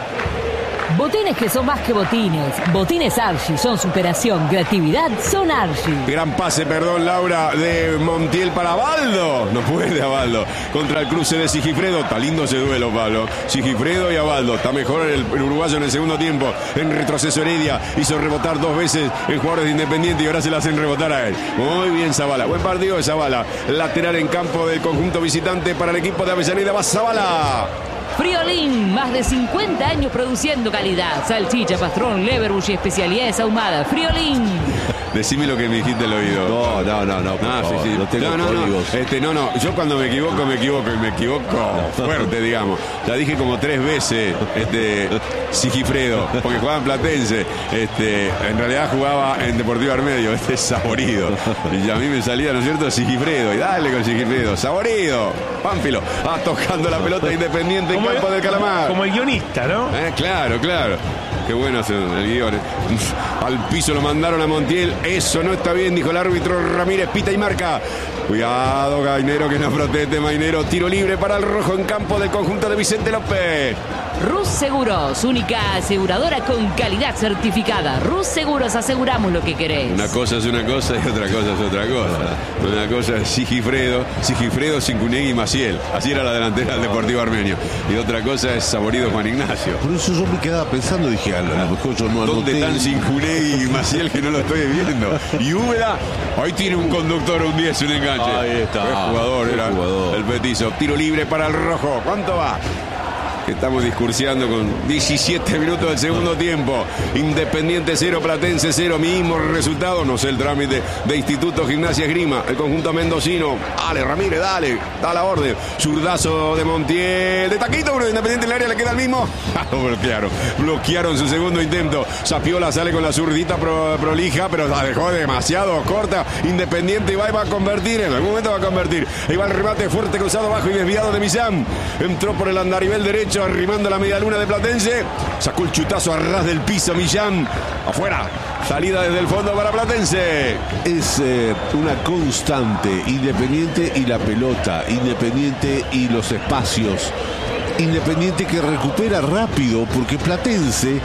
Botines que son más que botines. Botines Archie son superación, creatividad, son Archie. Gran pase, perdón, Laura, de Montiel para Abaldo. No puede Abaldo. Contra el cruce de Sigifredo. Está lindo ese duelo, Pablo. Sigifredo y Abaldo. Está mejor el uruguayo en el segundo tiempo. En retroceso Heredia. Hizo rebotar dos veces en jugadores de Independiente y ahora se la hacen rebotar a él. Muy bien Zavala. Buen partido de Zavala. Lateral en campo del conjunto visitante para el equipo de Avellaneda. Va Zavala. Friolín, más de 50 años produciendo calidad. Salchicha, pastrón, leverbush y especialidades ahumadas. Friolín. Decime lo que me dijiste al oído. No. Sí. No tengo códigos. No. Yo cuando me equivoco y me equivoco fuerte, digamos. Ya dije como 3 veces Sigifredo, porque jugaba en Platense. En realidad jugaba en Deportivo Armedio, Saborido. Y a mí me salía, ¿no es cierto? Sigifredo. Y dale con Sigifredo. Saborido. Pánfilo. Tocando la pelota Independiente en campo del Calamar. Como el guionista, ¿no? Claro. Qué bueno hacer el guión. Al piso lo mandaron a Montiel. Eso no está bien, dijo el árbitro Ramírez. Pita y marca. Cuidado, Mainero, que no proteste Mainero. Tiro libre para el rojo en campo del conjunto de Vicente López. Rus Seguros, única aseguradora con calidad certificada. Rus Seguros, aseguramos lo que querés. Una cosa es una cosa y otra cosa es otra cosa. Una cosa es Sigifredo, Cincunegui y Maciel. Así era la delantera del Deportivo Armenio. Y otra cosa es Saborido Juan Ignacio. Por eso yo me quedaba pensando, dije, a lo mejor yo no anoté. ¿Dónde están Cincunegui y Maciel que no lo estoy viendo? Y Úbeda, ahí tiene un conductor, un 10, un enganche. Ahí está. Qué jugador era el petizo. Tiro libre para el rojo. ¿Cuánto va? Estamos discursiando con 17 minutos del segundo tiempo. Independiente 0, Platense 0. Mismo resultado. No sé el trámite de Instituto Gimnasia Esgrima. El conjunto mendocino. Dale, Ramírez, dale. Da la orden. Zurdazo de Montiel. De taquito, uno de Independiente en el área. Le queda el mismo. Lo bloquearon. Bloquearon su segundo intento. Zapiola sale con la zurdita prolija, pero la dejó demasiado corta. Independiente va y va a convertir. En algún momento va a convertir. Ahí va el remate fuerte, cruzado abajo y desviado de Millán. Entró por el andarivel derecho, arrimando la media luna de Platense. Sacó el chutazo a ras del piso Millán. Afuera. Salida desde el fondo para Platense. Es una constante. Independiente y la pelota. Independiente y los espacios. Independiente que recupera rápido, porque Platense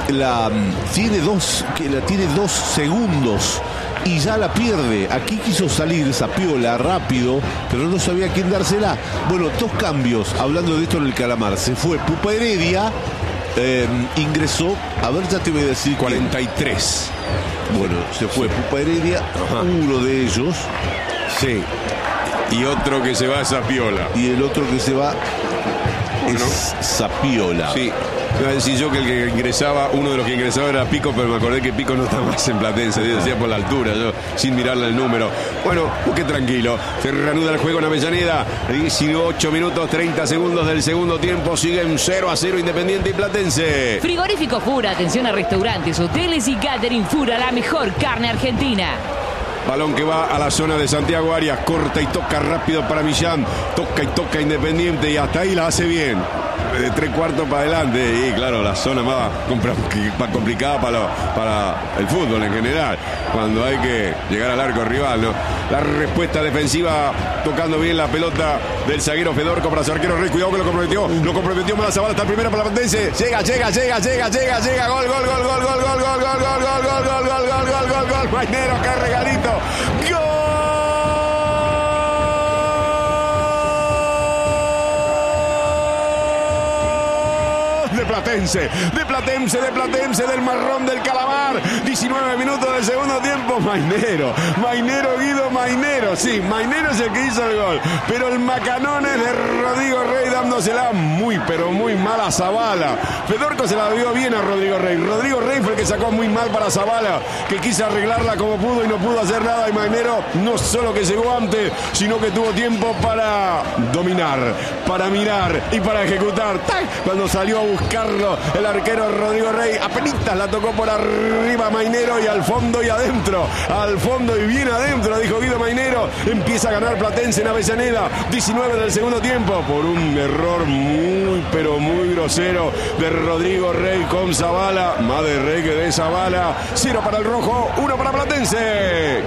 tiene dos segundos y ya la pierde. Aquí quiso salir Zapiola rápido, pero no sabía a quién dársela. Bueno, 2 cambios, hablando de esto en el Calamar. Se fue Pupa Heredia, ingresó, a ver, ya te voy a decir 43. Bueno, se fue Pupa Heredia, uno de ellos. Sí. Y otro que se va a Zapiola. Y el otro que se va es Zapiola. Sí. Iba a decir yo que el que ingresaba, uno de los que ingresaba era Pico, pero me acordé que Pico no está más en Platense, decía por la altura, yo sin mirarle el número. Bueno, qué tranquilo. Se reanuda el juego en Avellaneda. 18 minutos 30 segundos del segundo tiempo. Siguen 0-0 Independiente y Platense. Frigorífico Fura, atención a restaurantes, hoteles y catering. Fura, la mejor carne argentina. Balón que va a la zona de Santiago Arias. Corta y toca rápido para Millán. Toca y toca Independiente y hasta ahí la hace bien. De 3/4 para adelante. Y claro, la zona más complicada para el fútbol en general. Cuando hay que llegar al arco rival, ¿no? La respuesta defensiva tocando bien la pelota del zaguero Fedorco para su arquero Rey. Cuidado que lo comprometió. Lo comprometió Mala Zavala. Está el primero para la Platense. Llega. Gol. Mainero, qué regalito. ¡Gol! De Platense, del marrón del Calamar. 19 minutos del segundo tiempo. Mainero, Guido Mainero. Sí, Mainero es el que hizo el gol. Pero el macanón es de Rodrigo Rey dando dándosela muy, pero muy mal a Zavala. Fedorco se la dio bien a Rodrigo Rey. Rodrigo Rey fue el que sacó muy mal para Zavala, que quiso arreglarla como pudo y no pudo hacer nada. Y Mainero no solo que llegó antes, sino que tuvo tiempo para dominar, para mirar y para ejecutar. ¡Tac! Cuando salió a buscarlo el arquero Rodrigo Rey, apenitas la tocó por arriba Mainero y al fondo y adentro. Al fondo y bien adentro, dijo Guido Mainero. Empieza a ganar Platense en Avellaneda. 19 del segundo tiempo por un error muy, pero muy grosero de Rodrigo Rey con Zavala. Más de Rey que de Zavala. 0 para el rojo, 1 para Platense.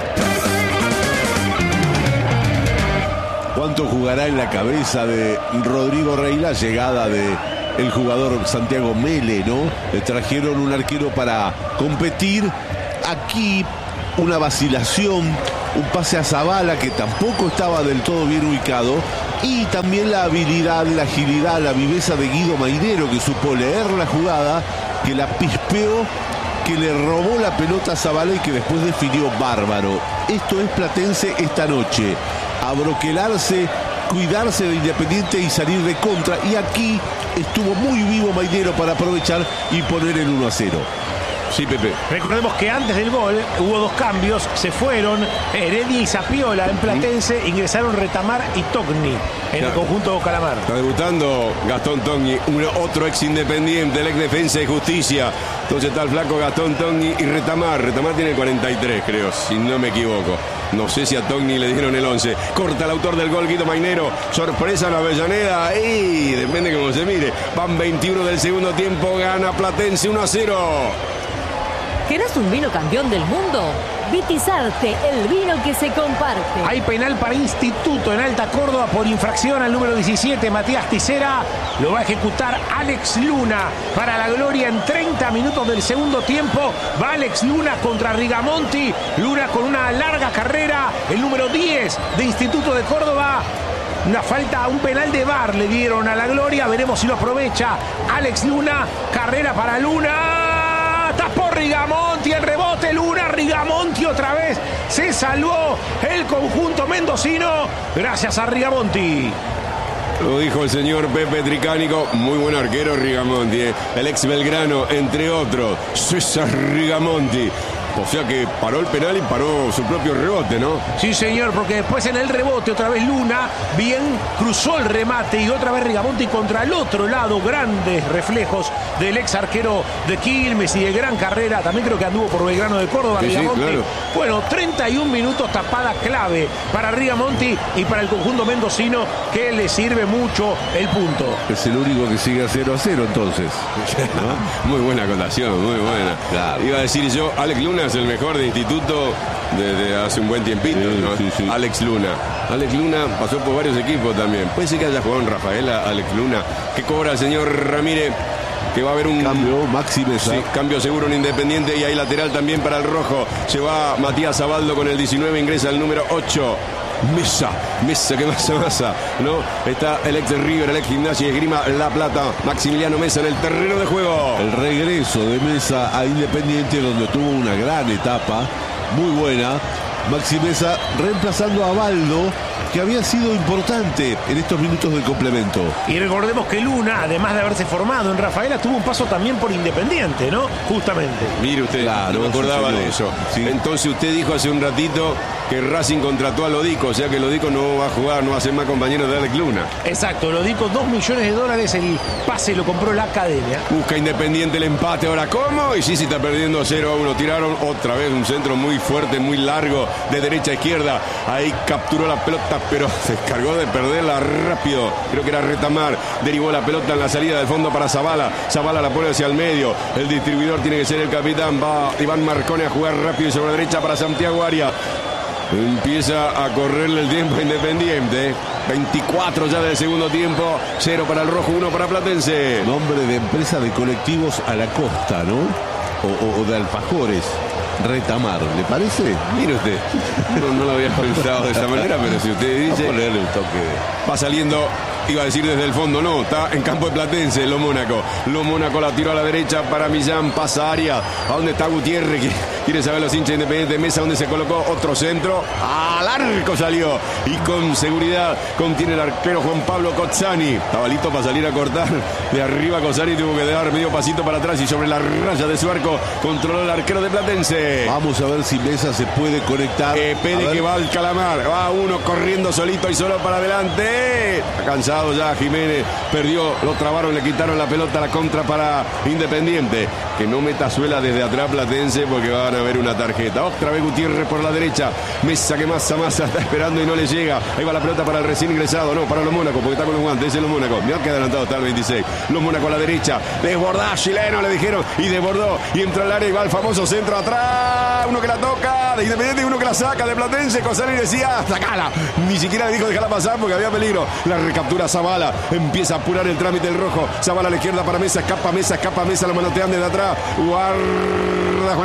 ¿Cuánto jugará en la cabeza de Rodrigo Rey la llegada de el jugador Santiago Mele, ¿no? Le trajeron un arquero para competir. Aquí una vacilación, un pase a Zavala que tampoco estaba del todo bien ubicado, y también la habilidad, la agilidad, la viveza de Guido Mainero, que supo leer la jugada, que la pispeó, que le robó la pelota a Zavala y que después definió bárbaro. Esto es Platense esta noche: abroquelarse, cuidarse de Independiente y salir de contra, y aquí estuvo muy vivo Mainero para aprovechar y poner el 1-0. Sí, Pepe. Recordemos que antes del gol hubo 2 cambios, se fueron Heredia y Zapiola en Platense, ingresaron Retamar y Togni en el conjunto Calamar. Está debutando Gastón Togni, otro ex Independiente, el ex Defensa y Justicia. Entonces está el flaco Gastón Togni y Retamar. Retamar tiene 43, creo, si no me equivoco. No sé si a Togni le dieron el 11. Corta el autor del gol, Guido Mainero. Sorpresa en Avellaneda. Y depende cómo se mire. Van 21 del segundo tiempo. Gana Platense 1-0. ¿Querés un vino campeón del mundo? Vitizarte, el vino que se comparte. Hay penal para Instituto en Alta Córdoba por infracción al número 17, Matías Tisera. Lo va a ejecutar Alex Luna para la gloria en 30 minutos del segundo tiempo. Va Alex Luna contra Rigamonti. Luna con una larga carrera. El número 10 de Instituto de Córdoba. Una falta, un penal de VAR le dieron a la gloria. Veremos si lo aprovecha Alex Luna. Carrera para Luna. Tapó Rigamonti, el rebote, Luna, Rigamonti otra vez. Se salvó el conjunto mendocino gracias a Rigamonti. Lo dijo el señor Pepe Tricánico, muy buen arquero Rigamonti, el ex Belgrano, entre otros, César Rigamonti. O sea que paró el penal y paró su propio rebote, ¿no? Sí, señor, porque después en el rebote otra vez Luna bien cruzó el remate y otra vez Rigamonti contra el otro lado. Grandes reflejos del ex arquero de Quilmes y de gran carrera. También creo que anduvo por Belgrano de Córdoba, sí, Rigamonti. Sí, claro. Bueno, 31 minutos, tapada clave para Rigamonti y para el conjunto mendocino, que le sirve mucho el punto. Es el único que sigue 0-0 entonces, ¿no? Muy buena acotación, muy buena. Claro. Iba a decir yo, Alex Luna es el mejor de Instituto desde hace un buen tiempito, sí, ¿no? Sí. Alex Luna pasó por varios equipos también. Puede ser que haya jugado en Rafaela, Alex Luna. Que cobra el señor Ramírez, que va a haber un cambio, Maxi Mesa. Sí, cambio seguro en Independiente, y ahí lateral también para el rojo. Se va Matías Abaldo con el 19, ingresa el número 8. Mesa, que masa, ¿no? Está el ex River, el ex Gimnasia y Esgrima La Plata, Maximiliano Mesa en el terreno de juego. El regreso de Mesa a Independiente, donde tuvo una gran etapa, muy buena. Maxi Mesa reemplazando a Abaldo, que había sido importante en estos minutos del complemento. Y recordemos que Luna, además de haberse formado en Rafaela, tuvo un paso también por Independiente, ¿no? Justamente. Mire usted, claro, no me acordaba de eso. Sí. Entonces usted dijo hace un ratito que Racing contrató a Lodico, o sea que Lodico no va a jugar, no va a ser más compañero de Alex Luna. Exacto, Lodico, $2 millones, el pase lo compró la academia. Busca Independiente el empate, ahora ¿cómo? Y sí, está perdiendo 0-1, tiraron otra vez un centro muy fuerte, muy largo, de derecha a izquierda, ahí capturó la pelota, pero se encargó de perderla rápido, creo que era Retamar, derivó la pelota en la salida del fondo para Zavala la pone hacia el medio, el distribuidor tiene que ser el capitán, va Iván Marcone a jugar rápido y sobre la derecha para Santiago Arias. Empieza a correrle el tiempo a Independiente. 24 ya del segundo tiempo. 0 para el rojo, 1 para Platense. Nombre de empresa de colectivos a la costa, ¿no? O de alfajores. Retamar, ¿le parece? Mire usted. No lo había pensado de esa manera, pero si usted dice. Ponerle un toque. Va saliendo. Iba a decir desde el fondo, no, está en campo de Platense, Lo Mónaco la tiró a la derecha para Millán, pasa Arias, a donde está Gutiérrez, Quiere saber los hinchas Independiente. Mesa donde se colocó otro centro. Al arco salió. Y con seguridad contiene el arquero Juan Pablo Cozzani. Estaba listo para salir a cortar. De arriba Cozzani tuvo que dar medio pasito para atrás y sobre la raya de su arco controló el arquero de Platense. Vamos a ver si Mesa se puede conectar. Pede que va al Calamar. Va uno corriendo solito y solo para adelante. Está cansado ya Jiménez. Perdió, lo trabaron, le quitaron la pelota, la contra para Independiente. Que no meta suela desde atrás Platense porque van a ver una tarjeta. Otra vez Gutiérrez por la derecha. Mesa que Massa está esperando y no le llega. Ahí va la pelota para el recién ingresado. No, para los Mónacos porque está con los guantes. Ese es los Mónacos. Mirá que adelantado está el 26. Los Mónacos a la derecha. Desbordá, chileno, le dijeron. Y desbordó. Y entra al área y va el famoso centro atrás. Uno que la toca de Independiente y uno que la saca de Platense. Cozzani decía, sacala. Ni siquiera le dijo déjala pasar porque había peligro. La recaptura Zavala. Empieza a apurar el trámite el rojo. Zavala a la izquierda para Mesa. Escapa Mesa. Lo manotean desde atrás. Guarda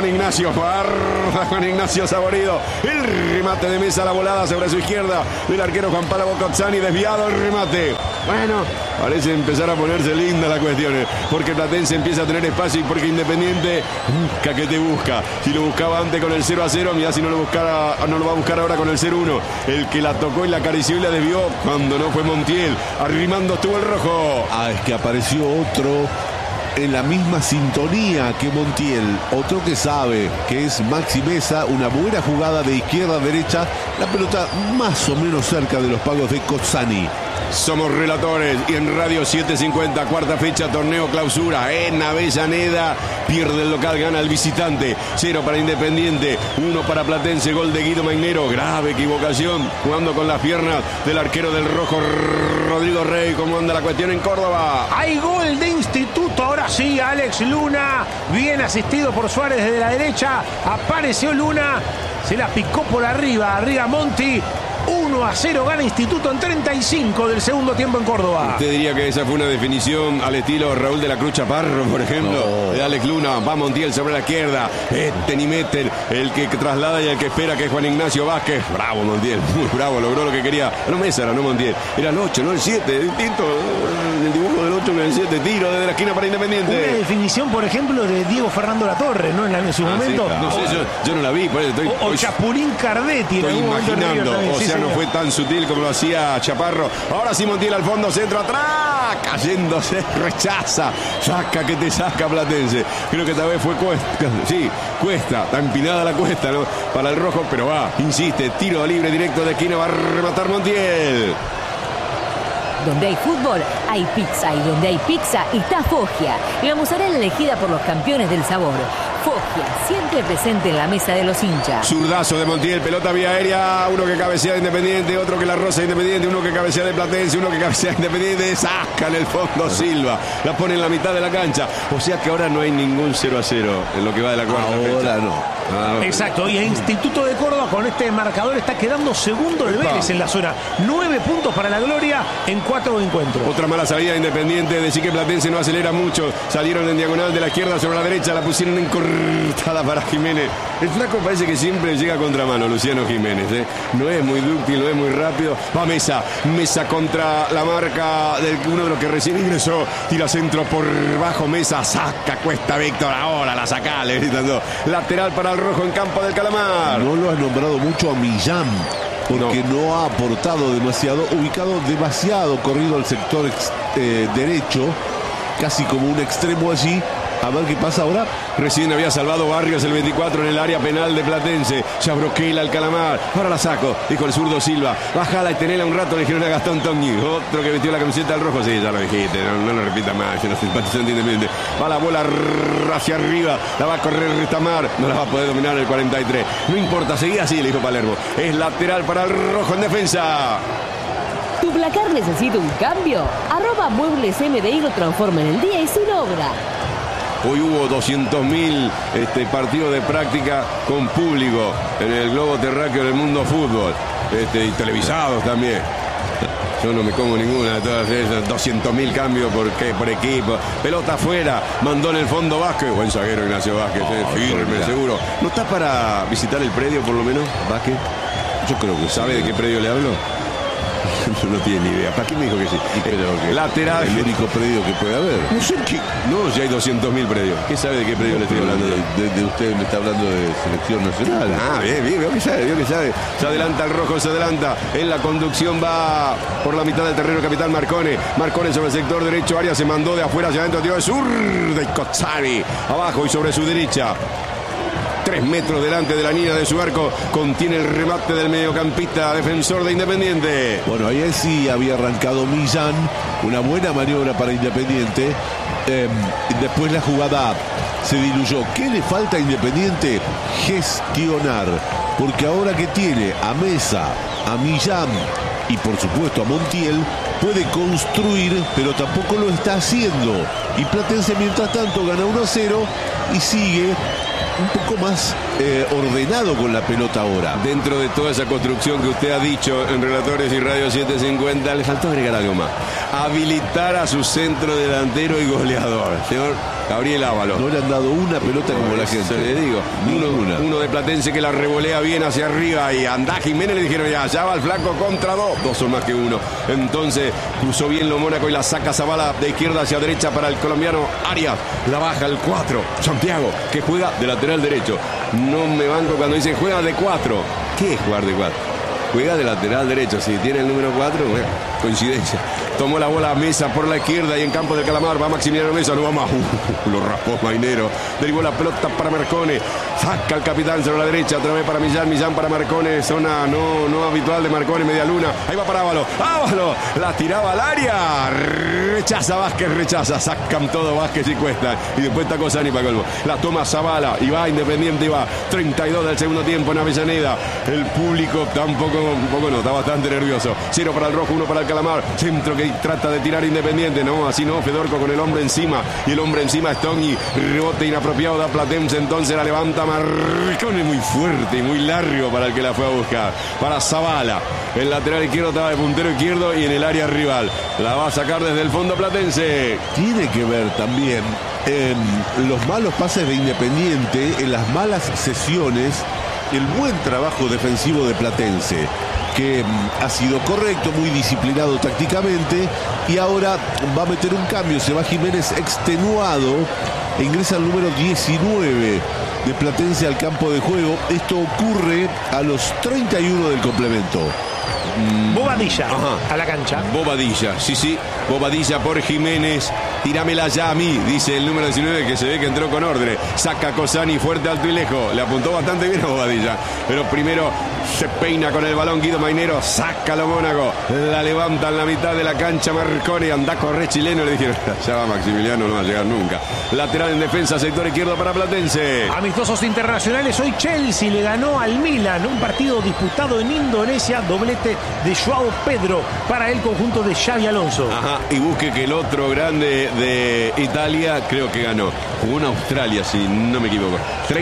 Juan Ignacio Saborido. El remate de Mesa, la volada sobre su izquierda del arquero Juan Pablo Cozzani. Desviado el remate. Bueno, parece empezar a ponerse linda la cuestión, porque Platense empieza a tener espacio y porque Independiente busca que te busca. Si lo buscaba antes con el 0-0, mirá si no lo va a buscar ahora con el 0-1. El que la tocó y la acarició y la desvió cuando no fue Montiel. Arrimando estuvo el rojo. Es que apareció otro en la misma sintonía que Montiel, otro que sabe que es Maxi Mesa. Una buena jugada de izquierda a derecha, la pelota más o menos cerca de los pagos de Cozzani. Somos relatores y en Radio 750, cuarta fecha, torneo clausura en Avellaneda. Pierde el local, gana el visitante. 0 para Independiente, 1 para Platense. Gol de Guido Mainero, grave equivocación, jugando con las piernas del arquero del rojo Rodrigo Rey. ¿Cómo anda la cuestión en Córdoba? Hay gol de Instituto, ahora sí, Alex Luna, bien asistido por Suárez desde la derecha. Apareció Luna, se la picó por arriba Monti. 1-0 gana Instituto en 35 del segundo tiempo en Córdoba. ¿Usted diría que esa fue una definición al estilo Raúl de la Cruz Chaparro, por ejemplo? No. De Alex Luna, va Montiel sobre la izquierda. Ni meten, el que traslada y el que espera, que es Juan Ignacio Vázquez. Bravo Montiel, muy bravo, logró lo que quería. No Mesa, no Montiel. Era el 8, no el 7, distinto. El dibujo del 8 con el 7, tiro desde la esquina para Independiente. Una definición, por ejemplo, de Diego Fernando Latorre, ¿no? En su momento. Sí, no sé, yo no la vi. O Chapulín Cardetti. Estoy imaginando, no fue tan sutil como lo hacía Chaparro. Ahora sí Montiel al fondo, centro atrás, cayéndose, rechaza, saca que te saca Platense. Creo que esta vez fue Cuesta, está empinada la cuesta, ¿no? Para el rojo, pero va, insiste, tiro libre directo de esquina, va a rematar Montiel. Donde hay fútbol, hay pizza. Y donde hay pizza, está Foggia. La mozzarella elegida por los campeones del sabor. Foggia, siempre presente en la mesa de los hinchas. Zurdazo de Montiel, pelota vía aérea. Uno que cabecea de Independiente, otro que la roza de Independiente, uno que cabecea de Platense, uno que cabecea de Independiente. Saca en el fondo Silva. La pone en la mitad de la cancha. O sea que ahora no hay ningún 0-0 en lo que va de la cuarta fecha. Ahora no. Exacto, y el Instituto de Córdoba con este marcador está quedando segundo de Vélez en la zona. 9 puntos para la gloria en 4 encuentros. Otra mala salida de Independiente, decir que Platense no acelera mucho. Salieron en diagonal de la izquierda sobre la derecha, la pusieron en cortada para Jiménez. El flaco parece que siempre llega a contramano, Luciano Jiménez. No es muy dúctil, no es muy rápido. Va Mesa contra la marca de uno de los que recién ingresó. Tira centro por bajo, Mesa, saca, cuesta Víctor, ahora la saca, le gritando. Lateral para el rojo en campo del Calamar. No lo has nombrado mucho a Millán, porque no ha aportado demasiado, ubicado demasiado, corrido al sector derecho, casi como un extremo allí. A ver qué pasa ahora. Recién había salvado Barrios el 24 en el área penal de Platense. Ya broquela al Calamar. Ahora la saco, dijo el zurdo Silva. Bájala y tenela un rato, le dijeron a Gastón Togni. Otro que metió la camiseta al rojo. Sí, ya lo dijiste, no lo repita más. Yo no simpatizante Independiente. Va la bola hacia arriba. La va a correr Retamar. No la va a poder dominar el 43. No importa, seguí así, le dijo Palermo. Es lateral para el rojo en defensa. ¿Tu placar necesita un cambio? @Muebles MDI lo transforma en el día y sin obra. Hoy hubo 200.000 partidos de práctica con público en el globo terráqueo del mundo fútbol, y televisados también. Yo no me como ninguna de todas esas. 200.000 cambios por equipo. Pelota afuera, mandó en el fondo Vázquez. Buen zaguero Ignacio Vázquez, firme, seguro. ¿No está para visitar el predio por lo menos, Vázquez? Yo creo que ¿sabe de qué predio le hablo? No tiene ni idea. ¿Para qué me dijo que sí? Lateral. El único predio que puede haber. No sé qué. No, ya hay 200.000 predios. ¿Qué sabe de qué predio le estoy hablando? De usted me está hablando de selección nacional. Ah, bien, veo que sabe. Se adelanta el rojo, se adelanta. En la conducción va por la mitad del terreno capitán Marcone. Marcone sobre el sector derecho. Arias se mandó de afuera hacia adentro. Tiró de sur de Cozzani. Abajo y sobre su derecha. 3 metros delante de la línea de su arco, contiene el remate del mediocampista defensor de Independiente. Bueno, ahí sí había arrancado Millán, una buena maniobra para Independiente. Después la jugada se diluyó. ¿Qué le falta a Independiente? Gestionar, porque ahora que tiene a Mesa, a Millán y por supuesto a Montiel, puede construir, pero tampoco lo está haciendo. Y Platense mientras tanto gana 1-0 y sigue un poco más ordenado con la pelota ahora. Dentro de toda esa construcción que usted ha dicho en Relatores y Radio 750, le faltó agregar algo más. Habilitar a su centro delantero y goleador, señor Gabriel Ábalos. No le han dado una pelota como la gente. Le digo, uno de Platense que la revolea bien hacia arriba y anda Jiménez, le dijeron ya va el flaco contra dos son más que uno. Entonces cruzó bien lo Mónaco y la saca Zavala de izquierda hacia derecha para el colombiano Arias. La baja el 4, Santiago, que juega de lateral derecho. No me banco cuando dicen juega de 4. ¿Qué es jugar de 4? Juega de lateral derecho. Si tiene el número 4, bueno, coincidencia. Tomó la bola a Mesa por la izquierda y en campo del Calamar va Maximiliano Mesa, no va más. Lo raspó Mainero. Derivó la pelota para Marcone. Saca el capitán sobre la derecha, otra vez para Millán, Millán para Marcone. Zona no habitual de Marcone, media luna. Ahí va para Ábalos. Ábalos la tiraba al área. Rechaza Vázquez, sacan todo Vázquez y Cuesta. Y después está Cozzani para colmo. La toma Zavala y va Independiente y va 32 del segundo tiempo en Avellaneda. El público tampoco no, está bastante nervioso. 0 para el rojo, 1 para el Calamar. Centro que trata de tirar Independiente. No, así no, Fedorco con el hombre encima. Y el hombre encima es Togni. Rebote inapropiado da Platense. Entonces la levanta Marcone, muy fuerte y muy largo para el que la fue a buscar. Para Zavala. El lateral izquierdo estaba de puntero izquierdo y en el área rival. La va a sacar desde el fondo Platense. Tiene que ver también en los malos pases de Independiente, en las malas sesiones, el buen trabajo defensivo de Platense, que ha sido correcto, muy disciplinado tácticamente, y ahora va a meter un cambio. Se va Jiménez extenuado e ingresa el número 19 de Platense al campo de juego. Esto ocurre a los 31 del complemento. Bobadilla a la cancha. Bobadilla, sí. Bobadilla por Jiménez. Tíramela ya a mí, dice el número 19, que se ve que entró con orden. Saca Cozzani fuerte, alto y lejos. Le apuntó bastante bien a Bobadilla. Pero primero se peina con el balón Guido Mainero. Saca a Mónaco. La levanta en la mitad de la cancha Marcone. Anda a correr chileno. Le dijeron, ya va Maximiliano, no va a llegar nunca. Lateral en defensa, sector izquierdo para Platense. Amistosos internacionales. Hoy Chelsea le ganó al Milan. Un partido disputado en Indonesia. Doblete de Joao Pedro para el conjunto de Xabi Alonso. Ajá, y busque que el otro grande de Italia creo que ganó. Jugó en Australia, si no me equivoco.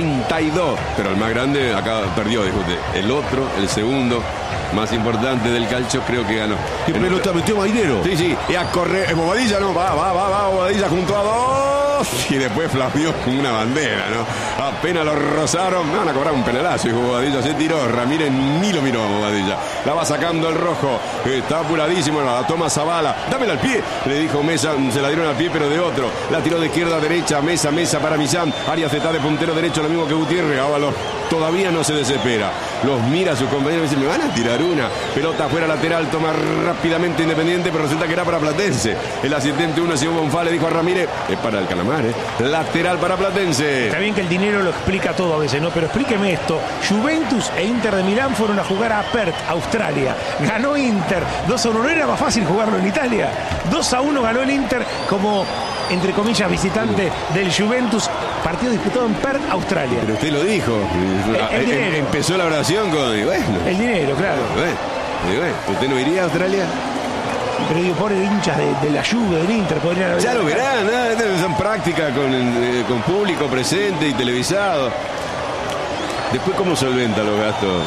32, pero el más grande acá perdió, discute. El otro, el segundo más importante del calcio, creo que ganó. ¿Qué pelota metió Mainero? Sí, y a correr. Bobadilla no, va Bobadilla junto a dos. Y después flameó con una bandera, ¿no? Apenas lo rozaron, me van a cobrar un penalazo. Y Bobadilla se tiró. Ramírez ni lo miró a Bobadilla. La va sacando el rojo. Está apuradísimo. La toma Zavala. Dámela al pie. Le dijo Mesa. Se la dieron al pie, pero de otro. La tiró de izquierda a derecha. Mesa para Millán. Arias está de puntero derecho, lo mismo que Gutiérrez. Ábalos todavía no se desespera. Los mira a sus compañeros y dice, me van a tirar una. Pelota afuera lateral. Toma rápidamente Independiente, pero resulta que era para Platense. El asistente 1, Simón Bonfá, le dijo a Ramírez, es para el Calamar. Lateral para Platense. Está bien que el dinero lo explica todo a veces, ¿no? Pero explíqueme esto. Juventus e Inter de Milán fueron a jugar a Perth, Australia. Ganó Inter 2-1. ¿No era más fácil jugarlo en Italia? 2-1 ganó el Inter como, entre comillas, visitante del Juventus. Partido disputado en Perth, Australia. Pero usted lo dijo. El dinero. Empezó la oración con... Bueno, el dinero, claro. Bueno, ¿usted no iría a Australia? Pero digo, pobres hinchas de la Juve, del Inter, podrían haber... Ya lo verán, ¿no? Son prácticas con público presente y televisado. Después, ¿cómo solventa los gastos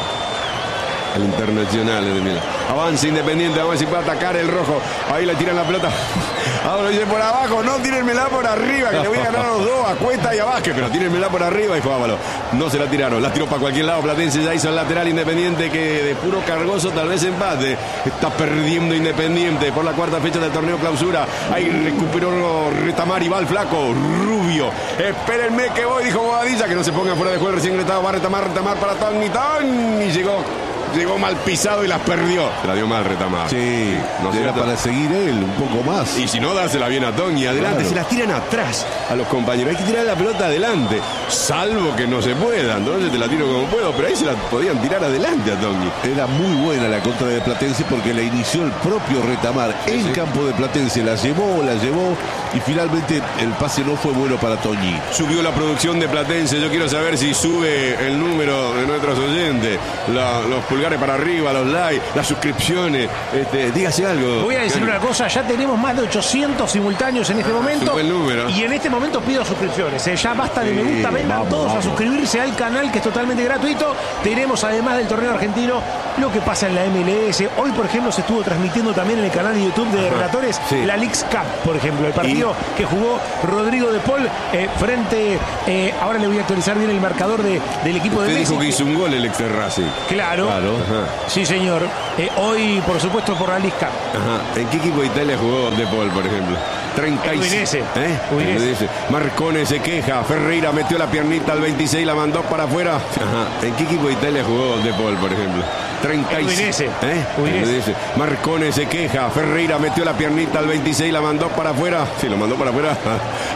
al internacional? Avanza Independiente, a ver si puede atacar el rojo. Ahí le tiran la pelota Ahora dice por abajo, no, tírenmela por arriba, que le voy a ganar a los dos, a Cuesta y a Vázquez, pero tírenmela por arriba, dijo Ávalo. No se la tiraron, la tiró para cualquier lado. Platense ya hizo el lateral. Independiente que de puro cargoso tal vez empate. Está perdiendo Independiente por la cuarta fecha del torneo clausura. Ahí recuperó Retamar y va el flaco Rubio. Espérenme que voy, dijo Bobadilla, que no se ponga fuera de juego. Recién gritado, va Retamar para Tony. Y llegó mal pisado y las perdió. Se la dio mal Retamar. Sí, no era para seguir él un poco más. Y si no, dársela bien a Tony. Adelante, claro. Se las tiran atrás a los compañeros. Hay que tirar la pelota adelante. Salvo que no se pueda. Entonces te la tiro como puedo. Pero ahí se la podían tirar adelante a Tony. Era muy buena la contra de Platense porque la inició el propio Retamar en campo de Platense. La llevó. Y finalmente el pase no fue bueno para Tony. Subió la producción de Platense. Yo quiero saber si sube el número de nuestros oyentes. Los pulgares para arriba, los likes, las suscripciones. Dígase algo. Voy a decir una cosa, ya tenemos más de 800 simultáneos en este momento. Buen número. Y en este momento pido suscripciones. Ya basta de me gusta, vengan todos a suscribirse al canal, que es totalmente gratuito. Tenemos, además del torneo argentino, lo que pasa en la MLS. Hoy, por ejemplo, se estuvo transmitiendo también en el canal de YouTube de Relatores la Leagues Cup, por ejemplo, el partido que jugó Rodrigo de Paul frente. Ahora le voy a actualizar bien el marcador del equipo de Messi. Dijo que hizo un gol el ex de Racing. Claro. Sí, señor. Hoy, por supuesto, por la Leagues Cup. ¿En qué equipo de Italia jugó de Paul, por ejemplo? 36. Udinese. Marcone se queja. Ferreira metió la piernita al 26, la mandó para afuera. ¿En qué equipo de Italia jugó de Paul, por ejemplo? 36. Udinese. Marcone se queja. Ferreira metió la piernita al 26, la mandó para afuera. Sí, lo mandó para afuera.